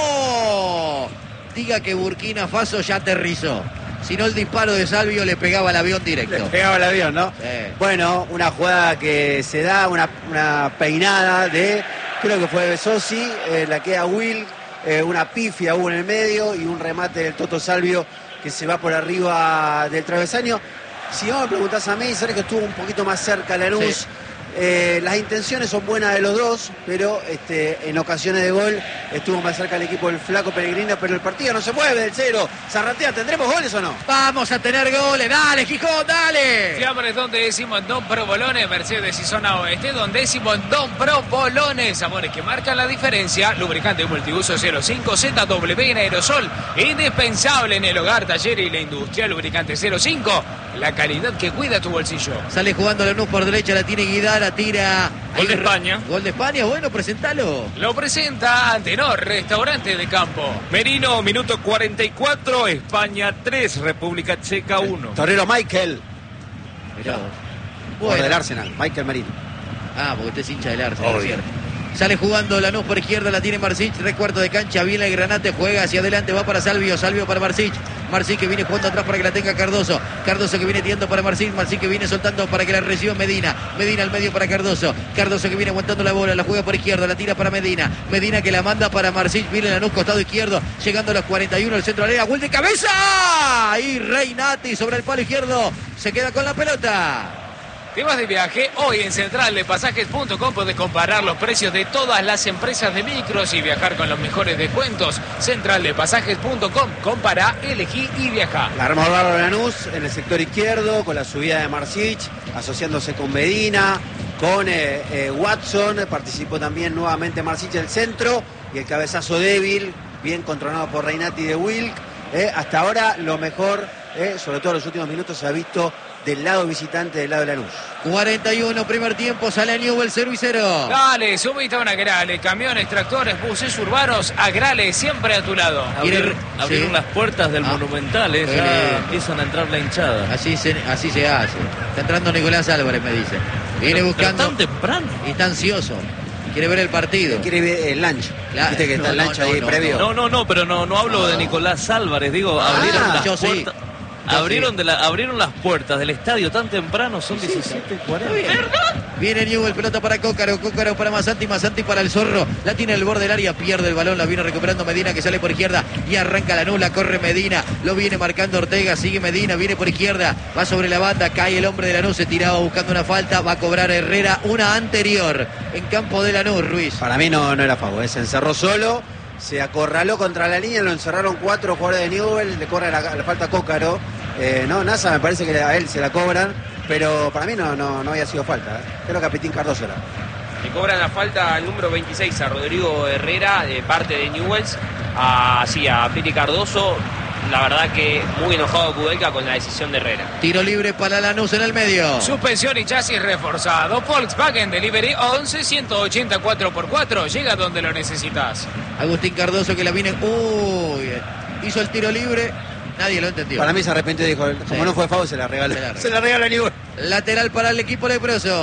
Diga que Burkina Faso ya aterrizó. Si no, el disparo de Salvio le pegaba al avión directo. Le pegaba al avión, ¿no? Sí. Bueno, una jugada que se da, una, una peinada de, creo que fue de Sosi, eh, la queda Will, eh, una pifia hubo en el medio y un remate del Toto Salvio que se va por arriba del travesaño. Si vos me preguntás a mí, sabés que estuvo un poquito más cerca Lanús. Sí. Eh, las intenciones son buenas de los dos, pero este, en ocasiones de gol estuvo más cerca el equipo del Flaco Pellegrino, pero el partido no se mueve del cero. Zarratea, ¿tendremos goles o no? Vamos a tener goles, dale Gijón, dale. Fiambres, donde decimos Don Pro Bolones, Mercedes y Zona Oeste, donde decimos Don Pro Bolones, sabores que marcan la diferencia. Lubricante multiuso cero cinco Z W en aerosol, indispensable en el hogar, taller y la industria. Lubricante cero cinco, la calidad que cuida tu bolsillo. Sale jugando Lanús por derecha, la tiene Guidar, la tira. Gol de España. Gol de España, bueno, presentalo. Lo presenta Antenor, restaurante de campo. Merino, minuto cuarenta y cuatro, España tres, República Checa uno. Torero Michael. Mirá vos. Bueno. Bueno. Del Arsenal, Michael Merino. Ah, porque usted es hincha del Arsenal, es cierto. Sale jugando Lanús por izquierda, la tiene Marsic, tres cuartos de cancha, viene el Granate, juega hacia adelante, va para Salvio, Salvio para Marsic, Marsic que viene jugando atrás para que la tenga Cardoso, Cardoso que viene tirando para Marsic, Marsic que viene soltando para que la reciba Medina, Medina al medio para Cardoso, Cardoso que viene aguantando la bola, la juega por izquierda, la tira para Medina, Medina que la manda para Marsic, viene Lanús costado izquierdo, llegando a los cuarenta y uno, el centro de la área, gol de cabeza, y Reinati sobre el palo izquierdo, se queda con la pelota. ¿Te vas de viaje? Hoy en central de pasajes punto com podés comparar los precios de todas las empresas de micros y viajar con los mejores descuentos. central de pasajes punto com. Compará, elegí y viajá. La arma bárbaro de Lanús en el sector izquierdo con la subida de Marsic, asociándose con Medina, con eh, eh, Watson. Participó también nuevamente Marsic en el centro y el cabezazo débil, bien controlado por Reinati de Wilk. Eh, hasta ahora lo mejor, eh, sobre todo en los últimos minutos, se ha visto del lado visitante, del lado de Lanús. cuarenta y uno, primer tiempo, sale Newell cero y cero. Dale, subite a una Agrale, camiones, tractores, buses urbanos, Agrale, siempre a tu lado. Abrir, abrieron sí. las puertas del Ah. Monumental, eh, Eh. ya empiezan a entrar la hinchada. Así se, así se hace. Está entrando Nicolás Álvarez, me dice. Viene Pero- buscando pero tan temprano. y está ansioso. Quiere ver el partido. Quiere ver el lunch. La- Viste que está no, el no, lunch no, ahí no, previo. No, no, no, pero no, no hablo de Nicolás Álvarez, digo, Ah, abrieron las yo sí. puertas. Yo Abrieron, sí. de la, abrieron las puertas del estadio tan temprano, son diecisiete cuarenta. Viene Newell, pelota para Cócaro, Cócaro para Masanti, Masanti para el Zorro, la tiene el borde del área, pierde el balón, la viene recuperando Medina que sale por izquierda y arranca la nula, corre Medina, lo viene marcando Ortega, sigue Medina, viene por izquierda, va sobre la banda, cae el hombre de Lanús, se tiraba buscando una falta, va a cobrar Herrera, una anterior en campo de Lanús, Ruiz. Para mí no, no era favor, se encerró solo, se acorraló contra la línea, lo encerraron cuatro jugadores de Newell, le corre la, la falta a Cócaro. Eh, no, Nasa me parece que a él se la cobran, pero para mí no, no, no había sido falta. ¿eh? Creo que a Petín Cardoso era. Le cobran la falta al número veintiséis a Rodrigo Herrera de parte de Newells, a, sí, a Piti Cardoso. La verdad que muy enojado Kudelka con la decisión de Herrera. Tiro libre para Lanús en el medio. Suspensión y chasis reforzado. Volkswagen Delivery once ciento ochenta cuatro por cuatro. Llega donde lo necesitas. Agustín Cardoso que la viene, uy, hizo el tiro libre. Nadie lo entendió. Para mí se arrepintió y dijo, como Sí. no fue favor, se la regala. Se la regala. Se la regala a Newell. Lateral para el equipo leproso.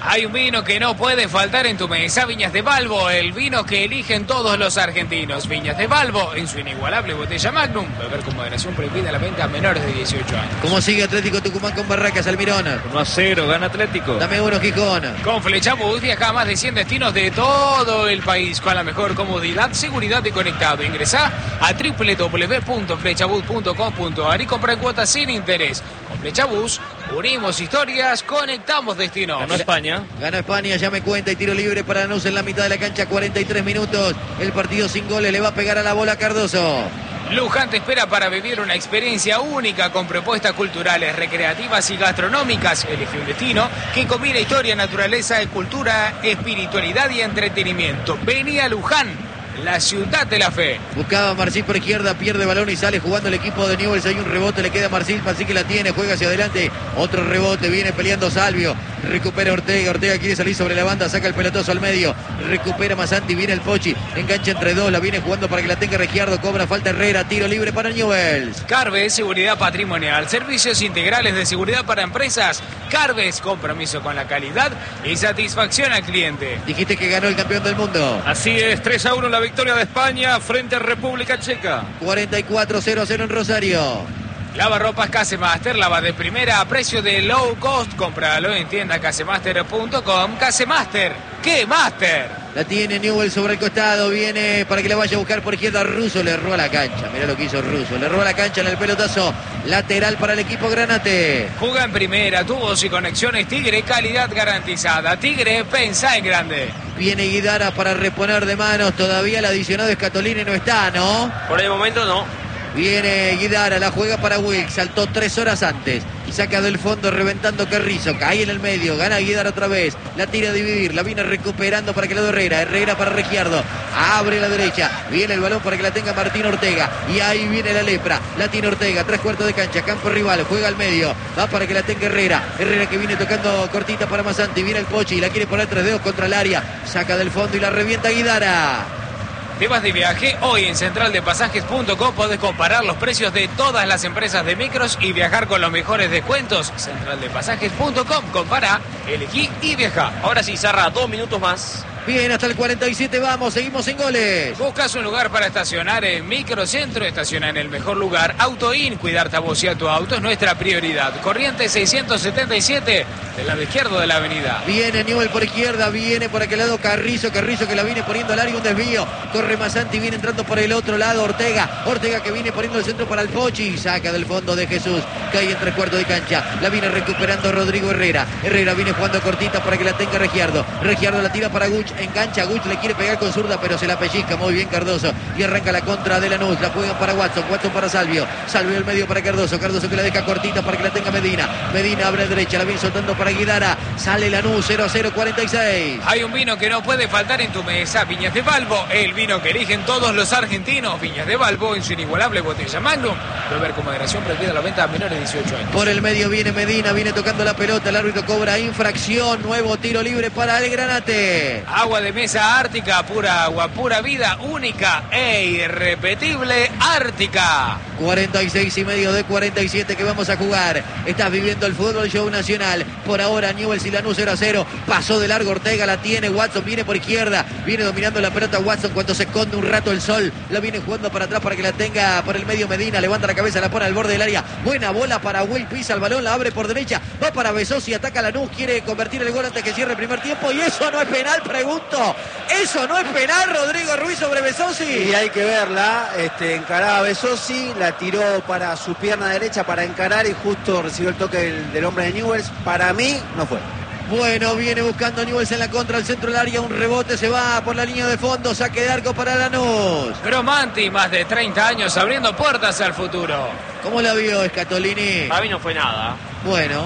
Hay un vino que no puede faltar en tu mesa, Viñas de Balbo, el vino que eligen todos los argentinos. Viñas de Balbo, en su inigualable botella Magnum, beber con moderación, prohibida la venta a menores de dieciocho años. ¿Cómo sigue Atlético Tucumán con Barracas, Almirón? uno a cero, gana Atlético. Dame uno, Gijón. Con Flechabús viaja a más de cien destinos de todo el país con la mejor comodidad, seguridad y conectado. Ingresá a doble u doble u doble u punto flechabús punto com punto a r y compra cuotas sin interés. Con Flechabús unimos historias, conectamos destinos. Ganó España. Ganó España, ya me cuenta, y tiro libre para Lanús en la mitad de la cancha, cuarenta y tres minutos. El partido sin goles, le va a pegar a la bola Cardoso. Luján te espera para vivir una experiencia única con propuestas culturales, recreativas y gastronómicas. Elige un destino que combina historia, naturaleza, cultura, espiritualidad y entretenimiento. Vení a Luján, la ciudad de la fe. Buscaba Marcil por izquierda, pierde balón y sale jugando el equipo de Newell's. Hay un rebote, le queda a Marcil, Marcil que la tiene, juega hacia adelante. Otro rebote, viene peleando Salvio. Recupera Ortega, Ortega quiere salir sobre la banda, saca el pelotazo al medio. Recupera Masanti, viene el Pochi, engancha entre dos, la viene jugando para que la tenga Regiardo, cobra falta Herrera, tiro libre para Newell's. Carves, seguridad patrimonial, servicios integrales de seguridad para empresas. Carves, compromiso con la calidad y satisfacción al cliente. Dijiste que ganó el campeón del mundo. Así es, tres a uno la victoria de España frente a República Checa. cuarenta y cuatro cero a cero en Rosario. Lavarropas Casemaster, lava de primera a precio de low cost. Cómpralo en tienda casemaster punto com. Casemaster, ¿qué Master? La tiene Newell's sobre el costado, viene para que la vaya a buscar por izquierda. Russo le roba la cancha, mirá lo que hizo Russo, le roba la cancha en el pelotazo lateral para el equipo Granate. Juega en primera, tubos y conexiones Tigre, calidad garantizada. Tigre, pensá en grande. Viene Guidara para reponer de manos, todavía el adicionado Scatolini no está, ¿no? Por el momento no. Viene Guidara, la juega para Wilks, saltó tres horas antes, saca del fondo reventando Carrizo, cae en el medio, gana Guidara otra vez, la tira a dividir, la viene recuperando para que la dé Herrera, Herrera para Regiardo, abre la derecha, viene el balón para que la tenga Martín Ortega, y ahí viene la lepra, la tiene Ortega, tres cuartos de cancha, campo rival, juega al medio, va para que la tenga Herrera, Herrera que viene tocando cortita para Masanti, viene el Pochi, la quiere poner tres dedos contra el área, saca del fondo y la revienta Guidara. ¿Te vas de viaje? Hoy en central de pasajes punto com podés comparar los precios de todas las empresas de micros y viajar con los mejores descuentos. central de pasajes punto com, compara, elegí y viaja. Ahora sí, Zarra, dos minutos más. Bien, hasta el cuarenta y siete vamos, seguimos sin goles. Buscas un lugar para estacionar en Microcentro, estaciona en el mejor lugar. AutoIn, cuidarte a vos y a tu auto es nuestra prioridad. Corriente seiscientos setenta y siete, del lado izquierdo de la avenida. Viene Newell por izquierda, viene por aquel lado Carrizo, Carrizo que la viene poniendo al área, un desvío. Corre Masanti, viene entrando por el otro lado Ortega. Ortega que viene poniendo el centro para el Pochi. Saca del fondo de Jesús, cae en tres cuartos de cancha. La viene recuperando Rodrigo Herrera. Herrera viene jugando cortita para que la tenga Regiardo. Regiardo la tira para Guch, engancha Guch, le quiere pegar con zurda, pero se la pellizca muy bien Cardoso. Y arranca la contra de Lanús, la juegan para Watson, Watson para Salvio. Salvio el medio para Cardoso, Cardoso que la deja cortita para que la tenga Medina. Medina abre a derecha, la viene soltando para Guidara. Sale Lanús, cero a cero, cuarenta y seis. Hay un vino que no puede faltar en tu mesa, Viñas de Balbo, el vino que eligen todos los argentinos. Viñas de Balbo en su inigualable botella Magnum. Beber con moderación, prohibida la venta a menores de dieciocho años. Por el medio viene Medina, viene tocando la pelota, el árbitro cobra infracción, nuevo tiro libre para el Granate. Agua de mesa Ártica, pura agua, pura vida, única e irrepetible Ártica. cuarenta y seis y medio de cuarenta y siete que vamos a jugar. Estás viviendo el fútbol show nacional. Por ahora Newell's y Lanús cero a cero. Pasó de largo Ortega, la tiene Watson, viene por izquierda, viene dominando la pelota Watson cuando se esconde un rato el sol. La viene jugando para atrás para que la tenga por el medio Medina, levanta la cabeza, la pone al borde del área. Buena bola para Will, pisa el balón, la abre por derecha, va para Besosi, ataca Lanús, quiere convertir el gol antes que cierre el primer tiempo. Y eso no es penal, pregunto. Eso no es penal, Rodrigo Ruiz sobre Besosi. Y hay que verla, este, encaraba a Besosi, la tiró para su pierna derecha para encarar y justo recibió el toque del, del hombre de Newell's. Para mí no fue. Bueno, viene buscando Newell's en la contra, al centro del área, un rebote, se va por la línea de fondo, saque de arco para Lanús. Cromanti, más de treinta años abriendo puertas al futuro. ¿Cómo la vio Scatolini? Para mí no fue nada. Bueno,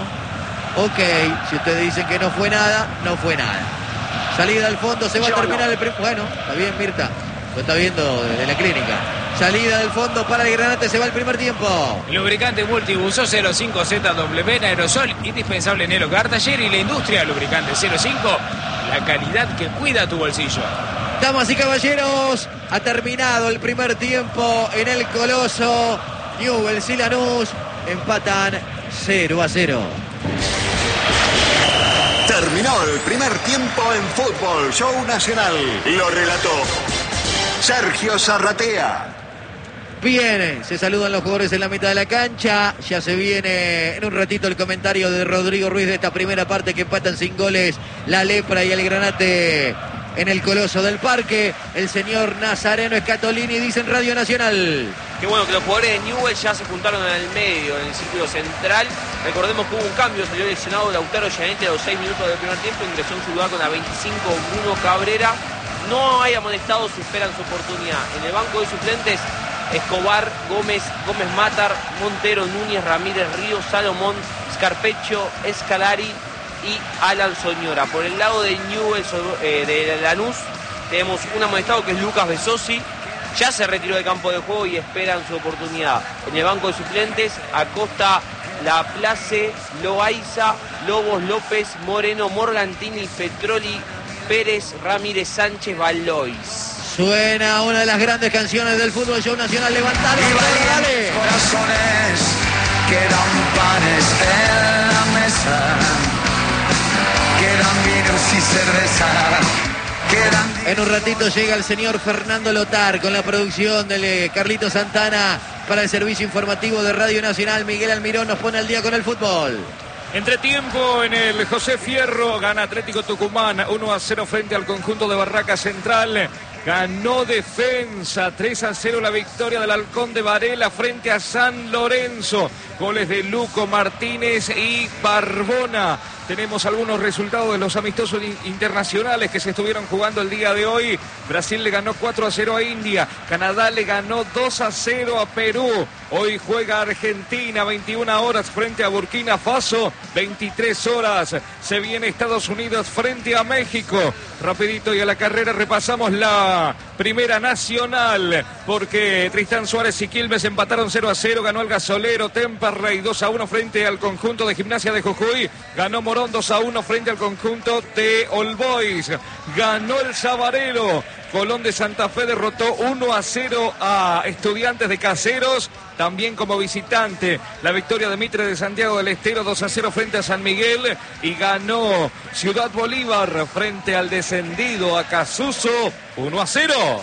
ok, si ustedes dicen que no fue nada, no fue nada. Salida al fondo, se va Yo a terminar no. el... Pre... Bueno, está bien Mirta, lo está viendo desde la clínica. Salida del fondo para el Granate, se va el primer tiempo. Lubricante multibuso cero cinco Z W en aerosol, indispensable en el hogar, taller y la industria. Lubricante cero cinco, la calidad que cuida tu bolsillo. Damas y caballeros, ha terminado el primer tiempo en el Coloso. Newell's y Lanús empatan cero a cero. Terminó el primer tiempo en Fútbol Show Nacional. Lo relató Sergio Zarratea. Bien, se saludan los jugadores en la mitad de la cancha. Ya se viene en un ratito el comentario de Rodrigo Ruiz de esta primera parte que empatan sin goles la Lepra y el Granate en el Coloso del Parque. El señor Nazareno Scatolini dice en Radio Nacional. Qué bueno que los jugadores de Newell's ya se juntaron en el medio, en el círculo central. Recordemos que hubo un cambio, salió lesionado Lautaro Gianetti a los seis minutos del primer tiempo, ingresó en su lugar con la veinticinco Bruno Cabrera. No hay amonestados, esperan su oportunidad. En el banco de suplentes, Escobar, Gómez, Gómez Matar, Montero, Núñez, Ramírez, Ríos, Salomón, Scarpeccio, Escalari y Alan Soñora. Por el lado de Newell's, eh, de Lanús, tenemos un amonestado que es Lucas Besosi. Ya se retiró del campo de juego y esperan su oportunidad. En el banco de suplentes, Acosta, Laplace, Loaiza, Lobos, López, Moreno, Morgantini, Petroli, Pérez, Ramírez, Sánchez, Valois. Suena una de las grandes canciones del Fútbol Show Nacional. Levantalo, dale. Corazones quedan panes en la mesa, quedan vinos y cerveza, quedan... En un ratito llega el señor Fernando Lotar con la producción de Carlito Santana para el servicio informativo de Radio Nacional. Miguel Almirón nos pone al día con el fútbol. Entretiempo en el José Fierro, gana Atlético Tucumán uno a cero frente al conjunto de Barraca Central. Ganó Defensa, tres a cero la victoria del Halcón de Varela frente a San Lorenzo. Goles de Luco Martínez y Barbona. Tenemos algunos resultados de los amistosos internacionales que se estuvieron jugando el día de hoy. Brasil le ganó cuatro a cero a India. Canadá le ganó dos a cero a Perú. Hoy juega Argentina, veintiuna horas frente a Burkina Faso. veintitrés horas se viene Estados Unidos frente a México. Rapidito y a la carrera repasamos la Primera Nacional. Porque Tristán Suárez y Quilmes empataron cero a cero. Ganó el Gasolero. Temperley dos a uno frente al conjunto de Gimnasia de Jujuy. Ganó Morón dos a uno frente al conjunto de All Boys. Ganó el Sabarero. Colón de Santa Fe derrotó uno a cero a Estudiantes de Caseros, también como visitante. La victoria de Mitre de Santiago del Estero dos a cero frente a San Miguel. Y ganó Ciudad Bolívar frente al descendido Acasuso uno a cero.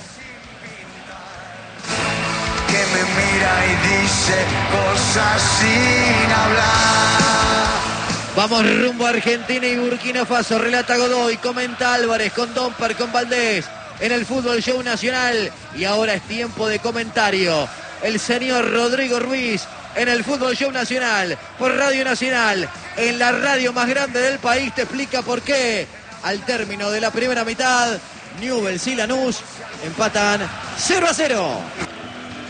Que me mira y dice cosas sin hablar. Vamos rumbo a Argentina y Burkina Faso. Relata Godoy, comenta Álvarez, con Domper, con Valdés. En el Fútbol Show Nacional. Y ahora es tiempo de comentario. El señor Rodrigo Ruiz en el Fútbol Show Nacional. Por Radio Nacional. En la radio más grande del país. Te explica por qué. Al término de la primera mitad, Newell's y Lanús empatan cero a cero.